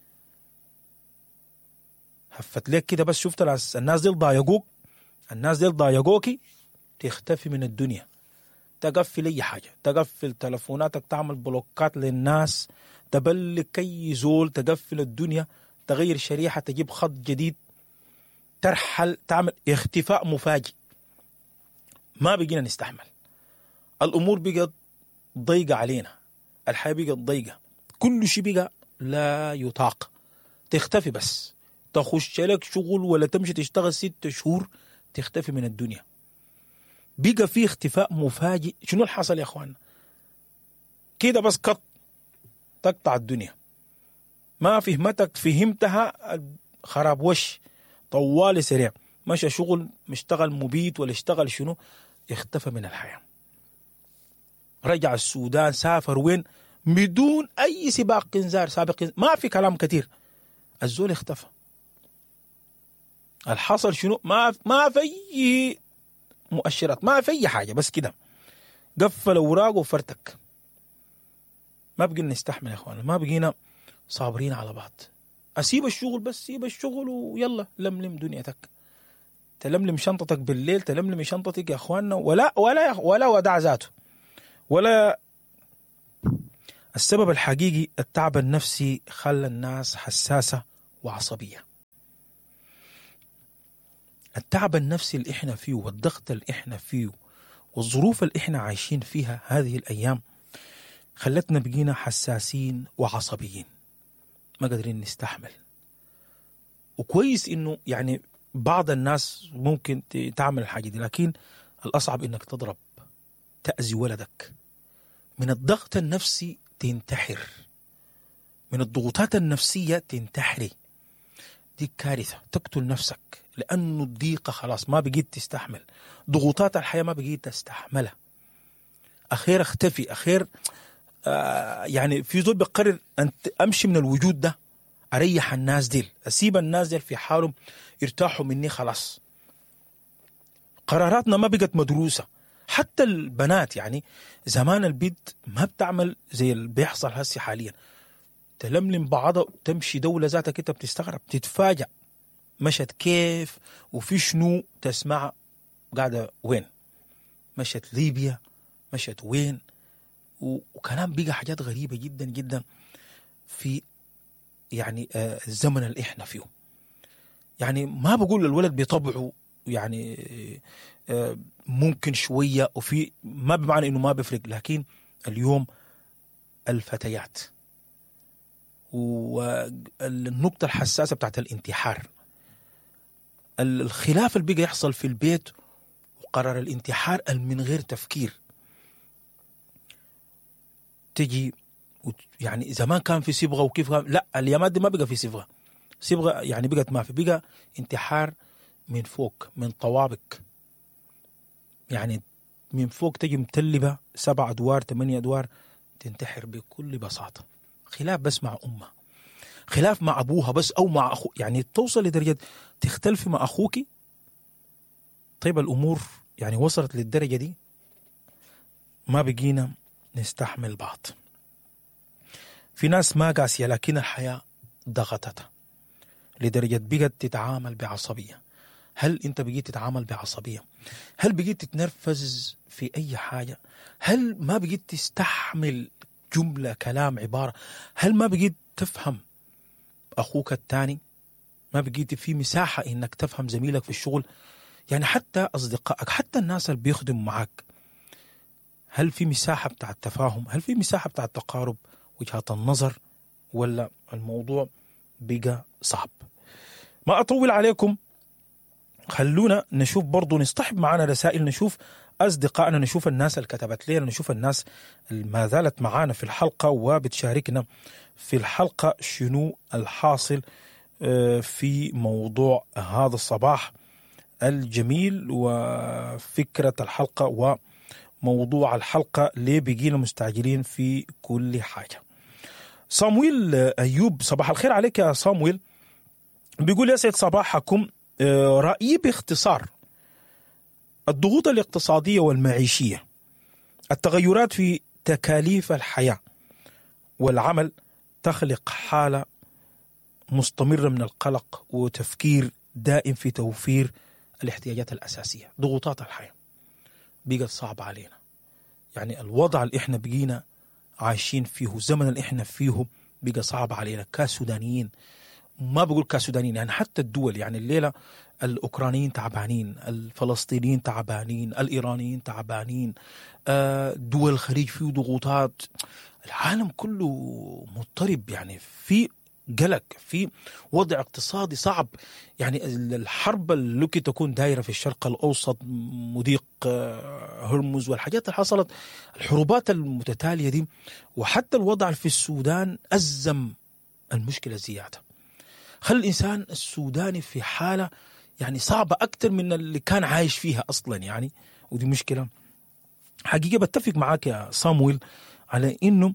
هفت لك كده بس شفت الناس دي ضايقوك، الناس دي ضايقوكي، تختفي من الدنيا، تقفل اي حاجه، تقفل تلفوناتك، تعمل بلوكات للناس، تبلك اي زول، تقفل الدنيا، تغير شريحه، تجيب خط جديد، ترحل، تعمل اختفاء مفاجئ. ما بقينا نستحمل، الامور بقت ضيقه علينا، الحياه بقت ضيقه، كل شيء بقى لا يطاق. تختفي بس، تخش لك شغل ولا تمشي تشتغل 6 شهور تختفي من الدنيا. بقى في اختفاء مفاجئ. شنو اللي حصل يا اخوانا؟ كده بس قط تقطع الدنيا، ما فهمتك فهمتها خراب وش، طوالي سريع، مشى شغل، مشتغل مبيت ولا اشتغل شنو، اختفى من الحياة. رجع السودان، سافر وين بدون اي سباق انذار، ما في كلام كتير، الزول اختفى. الحصل شنو؟ ما في اي مؤشرات، ما في اي حاجه، بس كده قفل اوراقه وفرتك. ما بقينا نستحمل يا اخوانا، ما بقينا صابرين على بعض. أسيب الشغل، بس سيب الشغل ويلا لملم دنيتك، تلملم شنطتك بالليل، تلملم شنطتك يا أخواننا، ولا ودع ذاته ولا. السبب الحقيقي التعب النفسي خلى الناس حساسة وعصبية. التعب النفسي اللي احنا فيه والضغط اللي احنا فيه والظروف اللي احنا عايشين فيها هذه الأيام خلتنا بقينا حساسين وعصبيين، ما قادرين نستحمل. وكويس انه يعني بعض الناس ممكن تعمل الحاجة دي، لكن الأصعب انك تضرب، تأذي ولدك، من الضغط النفسي تنتحر، من الضغوطات النفسية تنتحري. دي كارثة، تقتل نفسك، لأنه الضيقة خلاص ما بقيت تستحمل، ضغوطات الحياة ما بقيت تستحملها. أخير اختفي، أخير يعني في زول بقرر أن أمشي من الوجود ده، أريح الناس ديل، أسيب الناس ديل في حالهم يرتاحوا مني خلاص. قراراتنا ما بقت مدروسة، حتى البنات يعني زمان البنت ما بتعمل زي اللي بيحصل هسي حاليا، تلملم بعضها تمشي دولة ذاتك انت بتستغرب تتفاجأ مشت كيف وفي شنو تسمع قاعدة وين، مشت ليبيا، مشت وين، وكلام بقى حاجات غريبة جدا جدا في يعني الزمن اللي احنا فيه. يعني ما بقول الولد بطبعه يعني ممكن شوية وفي ما بمعنى انه ما بيفرق، لكن اليوم الفتيات والنقطة الحساسة بتاعت الانتحار، الخلاف اللي بقى يحصل في البيت وقرار الانتحار من غير تفكير. تجي يعني زمان كان في صبغة وكيف كان، لا اليومات دي ما بقى في صبغة يعني بقت ما في، بقى انتحار من فوق، من طوابق، يعني من فوق تجي متلبة 7 أدوار 8 أدوار تنتحر بكل بساطة. خلاف بس مع أمها، خلاف مع أبوها بس أو مع أخو، يعني توصل لدرجة تختلفي مع أخوك. طيب الأمور يعني وصلت للدرجة دي، ما بقينا نستحمل بعض. في ناس ما قاسية لكن الحياة ضغطتها لدرجة بقت تتعامل بعصبية. هل أنت بقيت تتعامل بعصبية؟ هل بقيت تتنرفز في أي حاجة؟ هل ما بقيت تستحمل جملة كلام عبارة؟ هل ما بقيت تفهم أخوك التاني؟ ما بقيت في مساحة إنك تفهم زميلك في الشغل؟ يعني حتى أصدقائك، حتى الناس اللي بيخدموا معك، هل في مساحة بتاع التفاهم؟ هل في مساحة بتاع التقارب، وجهات النظر؟ ولا الموضوع بقى صعب؟ ما أطول عليكم، خلونا نشوف برضو، نصطحب معنا رسائل، نشوف أصدقائنا، نشوف الناس اللي كتبت لنا، نشوف الناس اللي ما زالت معانا في الحلقة وبتشاركنا في الحلقة شنو الحاصل في موضوع هذا الصباح الجميل وفكرة الحلقة وموضوع الحلقة. ليه بقينا مستعجلين في كل حاجة؟ صامويل أيوب، صباح الخير عليك يا صامويل، بيقول يسعد صباحكم. رأيي باختصار: الضغوط الاقتصادية والمعيشية، التغيرات في تكاليف الحياة والعمل تخلق حالة مستمرة من القلق وتفكير دائم في توفير الاحتياجات الأساسية. ضغوطات الحياة بقت صعبة علينا، يعني الوضع اللي احنا بقينا عايشين فيه، الزمن اللي احنا فيه بقى صعب علينا كسودانيين. ما بقول كسودانيين يعني حتى الدول، يعني الليلة الأوكرانيين تعبانين، الفلسطينيين تعبانين، الإيرانيين تعبانين، دول الخليج فيه ضغوطات، العالم كله مضطرب، يعني في قلق، في وضع اقتصادي صعب. يعني الحرب اللي تكون دايرة في الشرق الأوسط، مضيق هرمز والحاجات اللي حصلت، الحروبات المتتالية دي، وحتى الوضع في السودان أزم المشكلة زيادة، خلى الإنسان السوداني في حالة يعني صعبة أكتر من اللي كان عايش فيها أصلا يعني. ودي مشكلة حقيقة. بتفق معاك يا صامويل على إنه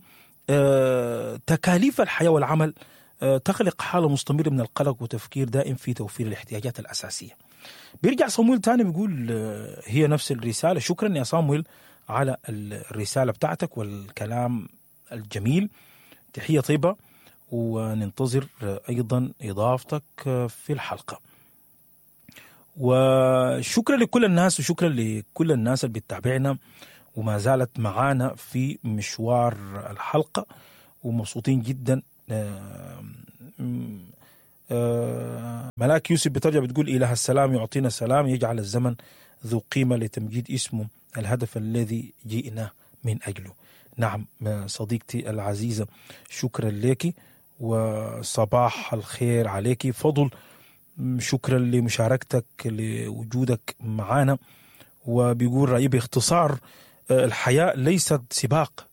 تكاليف الحياة والعمل تخلق حالة مستمرة من القلق وتفكير دائم في توفير الاحتياجات الأساسية. بيرجع صامويل تاني بيقول هي نفس الرسالة. شكرا يا صامويل على الرسالة بتاعتك والكلام الجميل، تحية طيبة. وننتظر أيضا إضافتك في الحلقة. وشكرا لكل الناس، وشكرا لكل الناس اللي بتتابعنا وما زالت معانا في مشوار الحلقة، ومبسوطين جدا. ملاك يوسف بترجع بتقول: إله السلام يعطينا السلام، يجعل الزمن ذو قيمة لتمجيد اسمه، الهدف الذي جئنا من أجله. نعم صديقتي العزيزة، شكرا لك وصباح الخير عليك. فضل شكرا لمشاركتك، لوجودك معنا. وبيقول رأيي باختصار: الحياة ليست سباق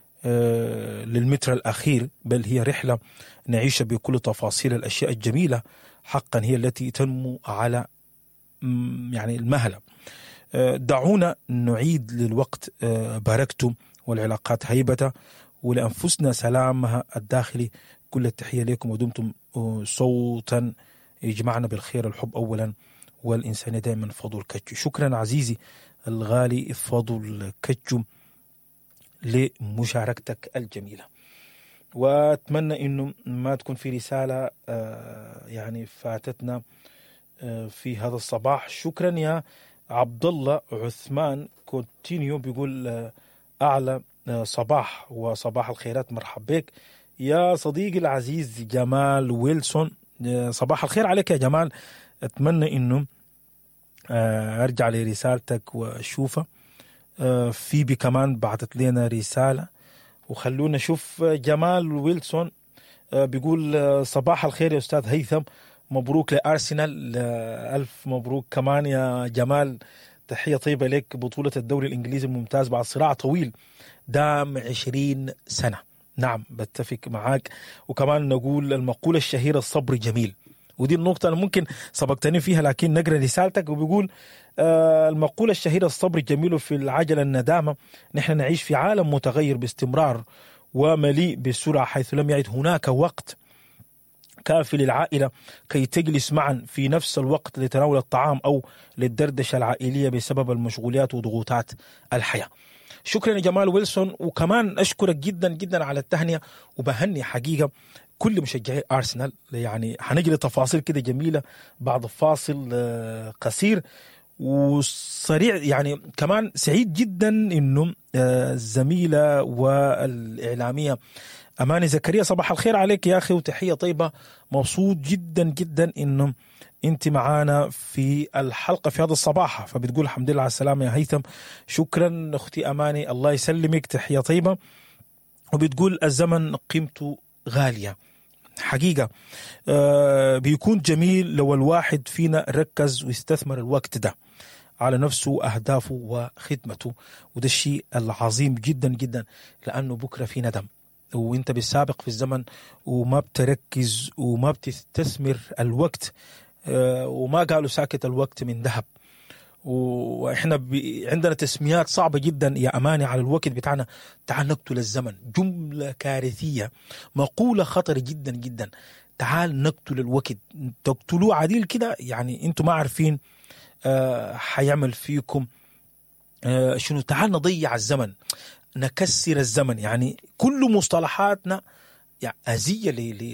للمتر الأخير، بل هي رحلة نعيش بكل تفاصيل الأشياء الجميلة حقا هي التي تنمو على يعني المهلة. دعونا نعيد للوقت باركتم والعلاقات هيبة، ولأنفسنا سلامها الداخلي. كل التحية لكم، ودمتم صوتا يجمعنا بالخير. الحب أولا والإنسانية دائما. فضل كتشو. شكرا عزيزي الغالي فضل كتشو لمشاركتك الجميلة، وأتمنى أنه ما تكون في رسالة يعني فاتتنا في هذا الصباح. شكرا يا عبد الله عثمان كونتينيو، بيقول أعلى صباح وصباح الخيرات. مرحب بك يا صديقي العزيز جمال ويلسون. صباح الخير عليك يا جمال. أتمنى أنه أرجع لرسالتك وأشوفها. فيبي كمان بعتت لنا رسالة، وخلونا نشوف. جمال ويلسون بيقول: صباح الخير يا أستاذ هيثم، مبروك لأرسنال. ألف مبروك كمان يا جمال، تحية طيبة لك. بطولة الدوري الإنجليزي الممتاز بعد صراع طويل دام 20 سنة. نعم بتفق معاك. وكمان نقول المقولة الشهيرة: الصبر جميل. ودي النقطة أنا ممكن سبقتني فيها، لكن نقرأ رسالتك. وبيقول المقولة الشهيرة: الصبر جميل في العجلة الندامة. نحن نعيش في عالم متغير باستمرار ومليء بالسرعة، حيث لم يعد هناك وقت كافي للعائلة كي تجلس معا في نفس الوقت لتناول الطعام أو للدردشة العائلية بسبب المشغولات وضغوطات الحياة. شكرا يا جمال ويلسون، وكمان أشكرك جدا جدا على التهنئة. وبهني حقيقة كل مشجعي أرسنال. يعني هنجري تفاصيل كده جميلة بعد فاصل قصير وسريع. يعني كمان سعيد جدا إنه الزميلة والإعلامية أماني زكريا، صباح الخير عليك يا أخي وتحية طيبة. مبسوط جدا جدا إنه أنت معانا في الحلقة في هذا الصباح. فبتقول: الحمد لله على السلامة يا هيثم. شكرا أختي أماني، الله يسلمك، تحية طيبة. وبتقول: الزمن قيمته غالية حقيقة. بيكون جميل لو الواحد فينا ركز واستثمر الوقت ده على نفسه وأهدافه وخدمته، وده الشيء العظيم جدا جدا، لأنه بكرة في ندم. وانت بالسابق في الزمن وما بتركز وما بتستثمر الوقت. وما قالوا ساكت الوقت من ذهب. واحنا عندنا تسميات صعبة جدا يا أماني على الوقت بتاعنا. تعال نقتل الزمن، جملة كارثية، مقولة خطر جدا جدا. تعال نقتل الوقت، تقتلوه عديل كده. يعني انتم ما عارفين حيعمل فيكم شنو. تعال نضيع الزمن، نكسر الزمن. يعني كل مصطلحاتنا يعني أذية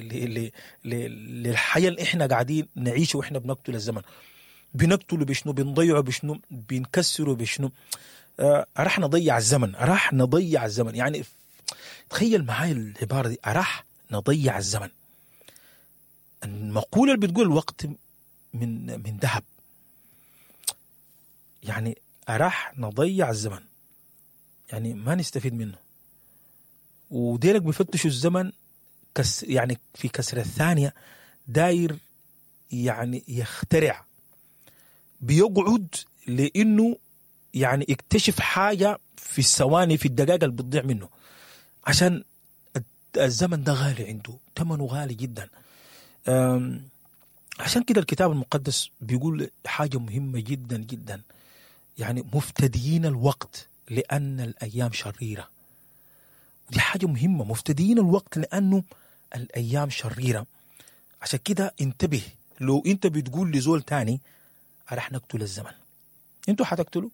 للحياة اللي احنا قاعدين نعيشه واحنا بنقتل الزمن. بنقتله بشنو؟ بنضيعه بشنو؟ بنكسره بشنو؟ راح نضيع الزمن، راح نضيع الزمن. يعني تخيل معاي العبارة دي: راح نضيع الزمن. المقولة اللي بتقول الوقت من ذهب، يعني راح نضيع الزمن، يعني ما نستفيد منه. وديرك بيفتشوا الزمن يعني في كسر الثانية داير يعني يخترع، بيقعد لأنه يعني يكتشف حاجة في الثواني في الدقائق اللي بتضيع منه، عشان الزمن ده غالي عنده، ثمنه غالي جدا. عشان كده الكتاب المقدس بيقول حاجة مهمة جدا جدا، يعني مفتديين الوقت لأن الأيام شريرة. دي حاجة مهمة، مفتديين الوقت لأنه الأيام شريرة. عشان كده انتبه، لو انت بتقول لزول تاني راح نقتل الزمن، انتوا حتقتلوا،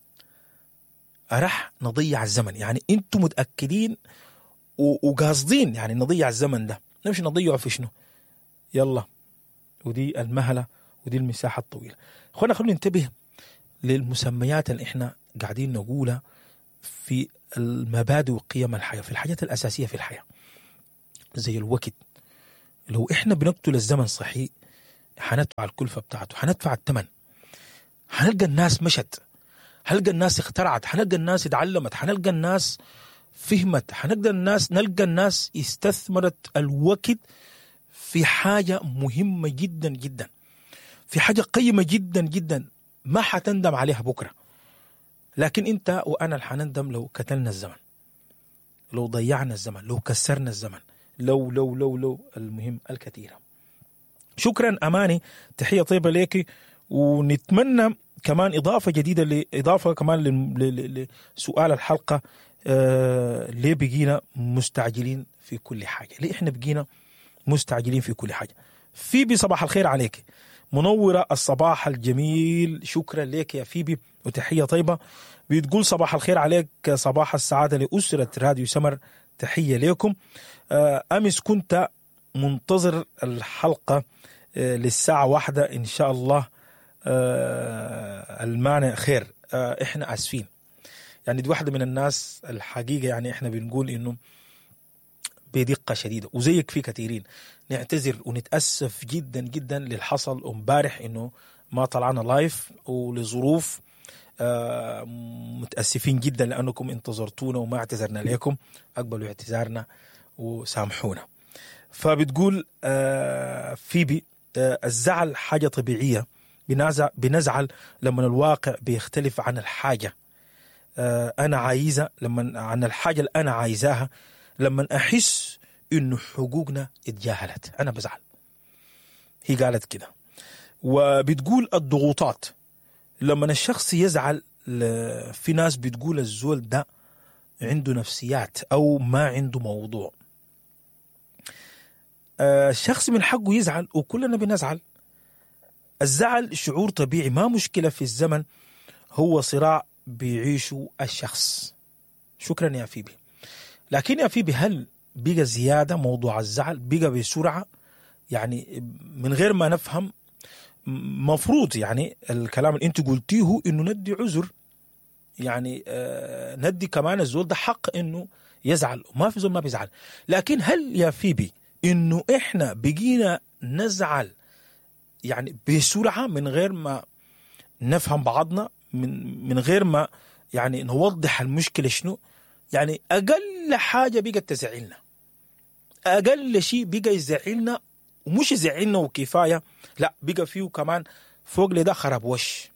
راح نضيع الزمن. يعني انتوا متأكدين وقاصدين يعني نضيع الزمن ده، نمشي نضيعه في شنو؟ يلا، ودي المهلة ودي المساحة الطويلة. خلينا ننتبه للمسميات اللي احنا قاعدين نقولها في المبادئ وقيم الحياة، في الحاجات الأساسية في الحياة، زي الوقت. لو احنا بنقتل الزمن صحيح حندفع الكلفة بتاعته، حندفع الثمن. حنلقى الناس مشت، حنلقى الناس اخترعت، حنلقى الناس اتعلمت، حنلقى الناس فهمت، نلقى الناس استثمرت الوقت في حاجة مهمة جدا جدا، في حاجة قيمة جدا جدا ما حتندم عليها بكرة. لكن انت وانا حنندم لو قتلنا الزمن، لو ضيعنا الزمن، لو كسرنا الزمن، لو المهم الكثيرة. شكرا أماني، تحية طيبة ليك. ونتمنى كمان إضافة كمان لسؤال الحلقة، ليه بقينا مستعجلين في كل حاجة؟ ليه إحنا بقينا مستعجلين في كل حاجة؟ فيبي صباح الخير عليك، منورة الصباح الجميل، شكرا لك يا فيبي وتحية طيبة. بتقول صباح الخير عليك، صباح السعادة لأسرة راديو سمر، تحية لكم. أمس كنت منتظر الحلقة للساعة 1 إن شاء الله. المعنى خير، إحنا أسفين، يعني دي واحدة من الناس الحقيقة، يعني إحنا بنقول إنه بدقة شديدة، وزيك في كثيرين نعتذر ونتأسف جدا جدا للحصل امبارح إنه ما طلعنا لايف ولظروف. متأسفين جدا لأنكم انتظرتونا وما اعتذرنا لكم، أقبلوا اعتذارنا وسامحونا. فبتقول فيبي الزعل حاجة طبيعية، بنزعل لما الواقع بيختلف عن الحاجة أنا عايزة، عن الحاجة اللي أنا عايزاها. لما أحس إنه حقوقنا اتجاهلت أنا بزعل. هي قالت كده. وبتقول الضغوطات لما الشخص يزعل، في ناس بتقول الزول ده عنده نفسيات أو ما عنده موضوع. الشخص من حقه يزعل وكلنا بنزعل. الزعل شعور طبيعي، ما مشكلة في الزمن، هو صراع بيعيشه الشخص. شكرا يا فيبي. لكن يا فيبي، هل بقى زيادة موضوع الزعل؟ بقى بسرعة يعني من غير ما نفهم؟ مفروض يعني الكلام اللي انت قلتيه انه ندي عذر، يعني ندي كمان الزول ده حق انه يزعل، ما في زول ما بيزعل. لكن هل يا فيبي انه احنا بقينا نزعل يعني بسرعة من غير ما نفهم بعضنا، من غير ما يعني نوضح المشكلة شنو؟ يعني أقل حاجة بقت تزعلنا، أقل شيء بقى يزعلنا، ومش يزعلنا وكفاية، لا بقى فيه كمان فوق لده خرب وش،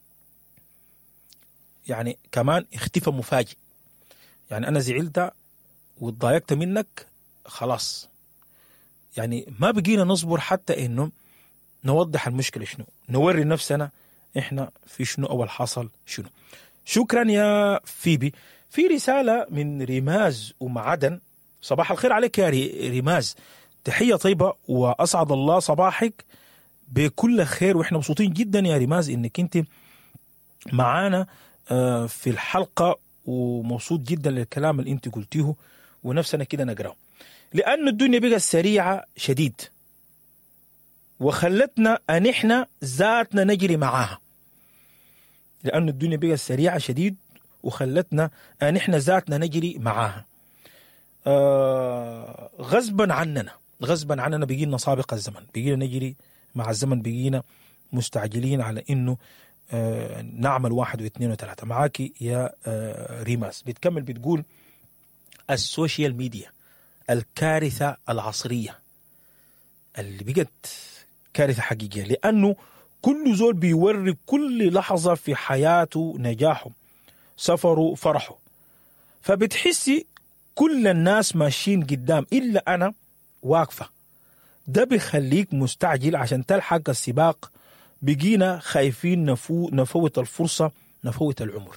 يعني كمان اختفى مفاجئ. يعني أنا زعلت واتضايقت منك خلاص، يعني ما بقينا نصبر حتى إنه نوضح المشكلة شنو، نوري نفسنا إحنا في شنو أول حصل شنو. شكرا يا فيبي. في رسالة من ريماز ومعدن، صباح الخير عليك يا ريماز، تحية طيبة وأسعد الله صباحك بكل خير. وإحنا مبسوطين جدا يا ريماز إنك أنت معانا في الحلقة، ومبسوط جدا للكلام اللي أنت قلتيه، ونفسنا كده نقرأه. لأن الدنيا بقى سريعة شديد وخلتنا أن إحنا ذاتنا نجري معاها. لأن الدنيا بقى سريعة شديد وخلتنا أن إحنا ذاتنا نجري معاها. غصبا عننا بقينا سابق الزمن، بقينا نجري مع الزمن، بقينا مستعجلين على إنه نعمل 1 و2 و3. معاكي يا ريماس. بتكمل بتقول السوشيال ميديا الكارثة العصرية اللي بقت كارثة حقيقية، لأنه كل زول بيوري كل لحظة في حياته نجاحه، سفره، فرحه. فبتحسي كل الناس ماشيين قدام إلا أنا واقفة. ده بيخليك مستعجل عشان تلحق السباق. بقينا خايفين نفوت الفرصة، نفوت العمر.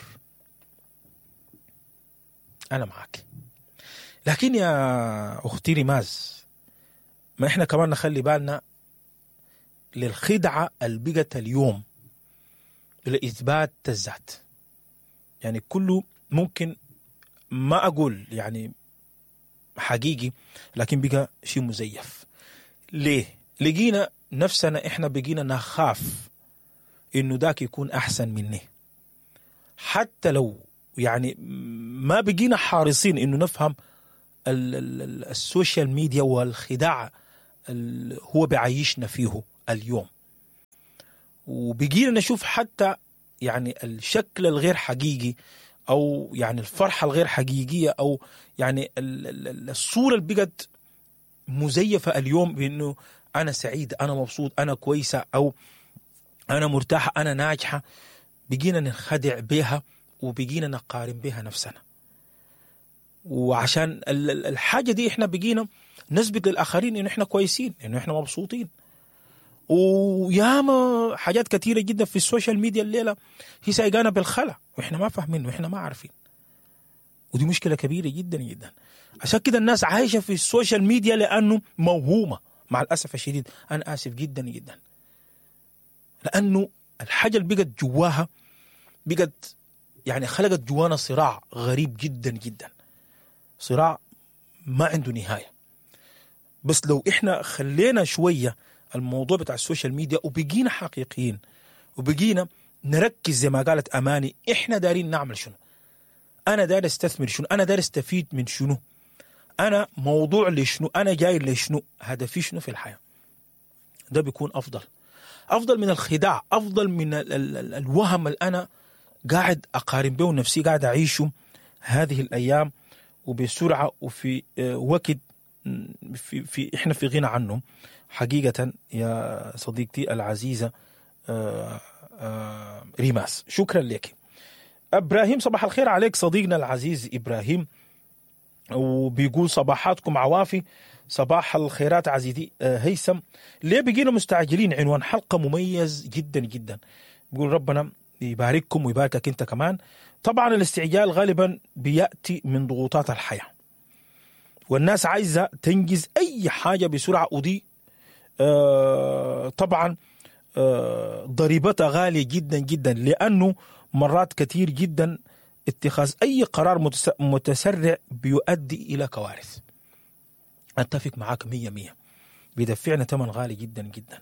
أنا معك. لكن يا أختي ريماز، ما إحنا كمان نخلي بالنا للخدعة البقت اليوم لإثبات الذات. يعني كله ممكن، ما أقول يعني حقيقي لكن بقى شيء مزيف. ليه؟ لقينا نفسنا إحنا بقينا نخاف إنه داك يكون أحسن مني، حتى لو يعني ما بقينا حارصين إنه نفهم السوشيال ميديا والخداع هو بعيشنا فيه اليوم. وبقينا نشوف حتى يعني الشكل الغير حقيقي، أو يعني الفرحة الغير حقيقية، أو يعني الصورة اللي بقت مزيفة اليوم بأنه أنا سعيد، أنا مبسوط، أنا كويسة، أو أنا مرتاحة، أنا ناجحة. بقينا ننخدع بها وبقينا نقارن بها نفسنا، وعشان الحاجة دي إحنا بقينا نثبت للآخرين إنه إحنا كويسين، إنه إحنا مبسوطين. وياما حاجات كثيرة جدا في السوشيال ميديا الليلة هي سايقانا بالخلا وإحنا ما فاهمين وإحنا ما عارفين، ودي مشكلة كبيرة جدا جدا. عشان كده الناس عايشة في السوشيال ميديا لأنه موهومة، مع الأسف الشديد، أنا آسف جدا جدا، لأنه الحاجة اللي بقت جواها بقت يعني خلقت جوانا صراع غريب جدا جدا، صراع ما عنده نهاية. بس لو إحنا خلينا شوية الموضوع بتاع السوشيال ميديا وبقينا حقيقيين وبقينا نركز زي ما قالت أماني، إحنا دارين نعمل شنو، أنا دار استثمر شنو، أنا دار استفيد من شنو، أنا موضوع لشنو، أنا جاي لشنو، هدفي شنو في الحياة. ده بيكون أفضل من الخداع، أفضل من الوهم اللي أنا قاعد أقارن به نفسي، قاعد أعيشه هذه الأيام وبسرعة وفي وقت إحنا في غنى عنه حقيقة. يا صديقتي العزيزة ريماس، شكرا لك. إبراهيم، صباح الخير عليك صديقنا العزيز إبراهيم، وبيقول صباحاتكم عوافي. صباح الخيرات عزيزي هيثم، ليه بقينا مستعجلين؟ عنوان حلقة مميز جدا جدا. بيقول ربنا يبارككم ويباركك انت كمان. طبعا الاستعجال غالبا بيأتي من ضغوطات الحياة، والناس عايزة تنجز أي حاجة بسرعة، ودي طبعا ضريبتها غالية جدا جدا، لأنه مرات كتير جدا اتخاذ أي قرار متسرع بيؤدي إلى كوارث. أتفق معاك 100 بيدفعنا ثمن غالي جدا جدا.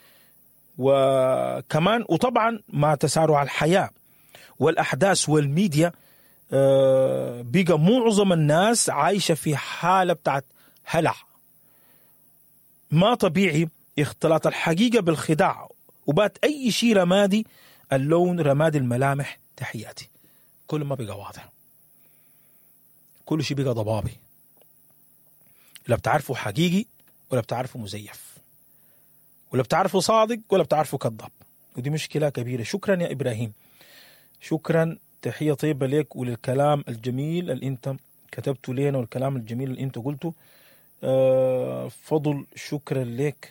وكمان وطبعا مع تسارع الحياة والأحداث والميديا بقى معظم الناس عايشة في حالة بتاعت هلع ما طبيعي، اختلاط الحقيقة بالخداع، وبات أي شيء رمادي، اللون رمادي، الملامح تحياتي، كل ما بقى واضح، كل شيء بقى ضبابي، لا بتعرفه حقيقي ولا بتعرفه مزيف، ولا بتعرفه صادق ولا بتعرفه كذاب، ودي مشكلة كبيرة. شكرا يا إبراهيم، شكرا، تحية طيبة لك وللكلام الجميل اللي انت كتبته لنا والكلام الجميل اللي انت قلته. فضل، شكرا لك.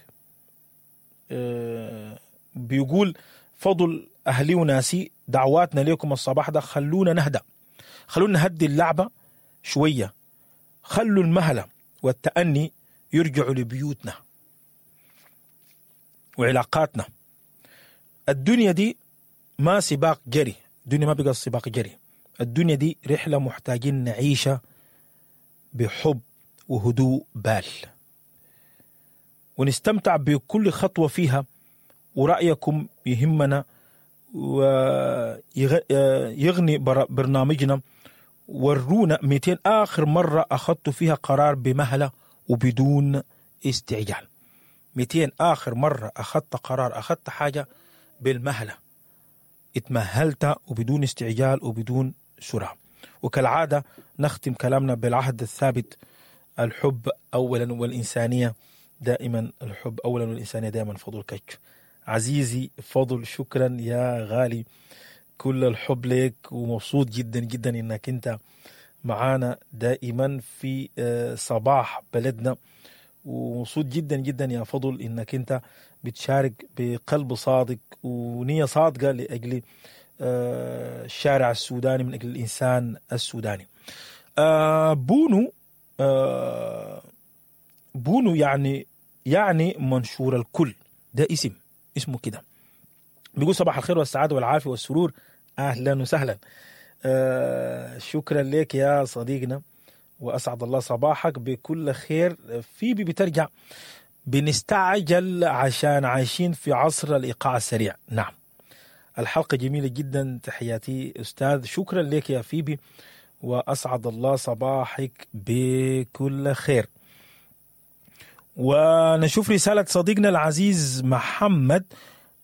بيقول فضل أهلي وناسي، دعواتنا لكم الصباح ده خلونا نهدأ، خلونا نهدي اللعبة شوية، خلوا المهلة والتأني يرجعوا لبيوتنا وعلاقاتنا. الدنيا دي ما سباق جري، الدنيا ما بقى سباق جري، الدنيا دي رحلة محتاجين نعيشها بحب وهدوء بال، ونستمتع بكل خطوة فيها. ورأيكم يهمنا ويغني برنامجنا. ورونا 200 آخر مرة أخذت فيها قرار بمهلة وبدون استعجال. 200 آخر مرة أخذت قرار، أخذت حاجة بالمهلة، اتمهلت وبدون استعجال وبدون سرعة. وكالعادة نختم كلامنا بالعهد الثابت، الحب أولا والإنسانية دائما، الحب أولا والإنسانية دائما. فضل كتش عزيزي فضل، شكرا يا غالي، كل الحب لك، ومبسوط جدا جدا إنك أنت معانا دائما في صباح بلدنا، ومبسوط جدا جدا يا فضل إنك أنت بتشارك بقلب صادق ونية صادقة لأجل الشارع السوداني، من أجل الإنسان السوداني. بونو يعني منشور الكل، ده اسمه كده. بيقول صباح الخير والسعادة والعافية والسرور، أهلا وسهلا. شكرا لك يا صديقنا، وأسعد الله صباحك بكل خير. فيبي بترجع بنستعجل عشان عايشين في عصر الإيقاع السريع. نعم، الحلقة جميلة جدا، تحياتي أستاذ، شكرا لك يا فيبي، وأسعد الله صباحك بكل خير. ونشوف رسالة صديقنا العزيز محمد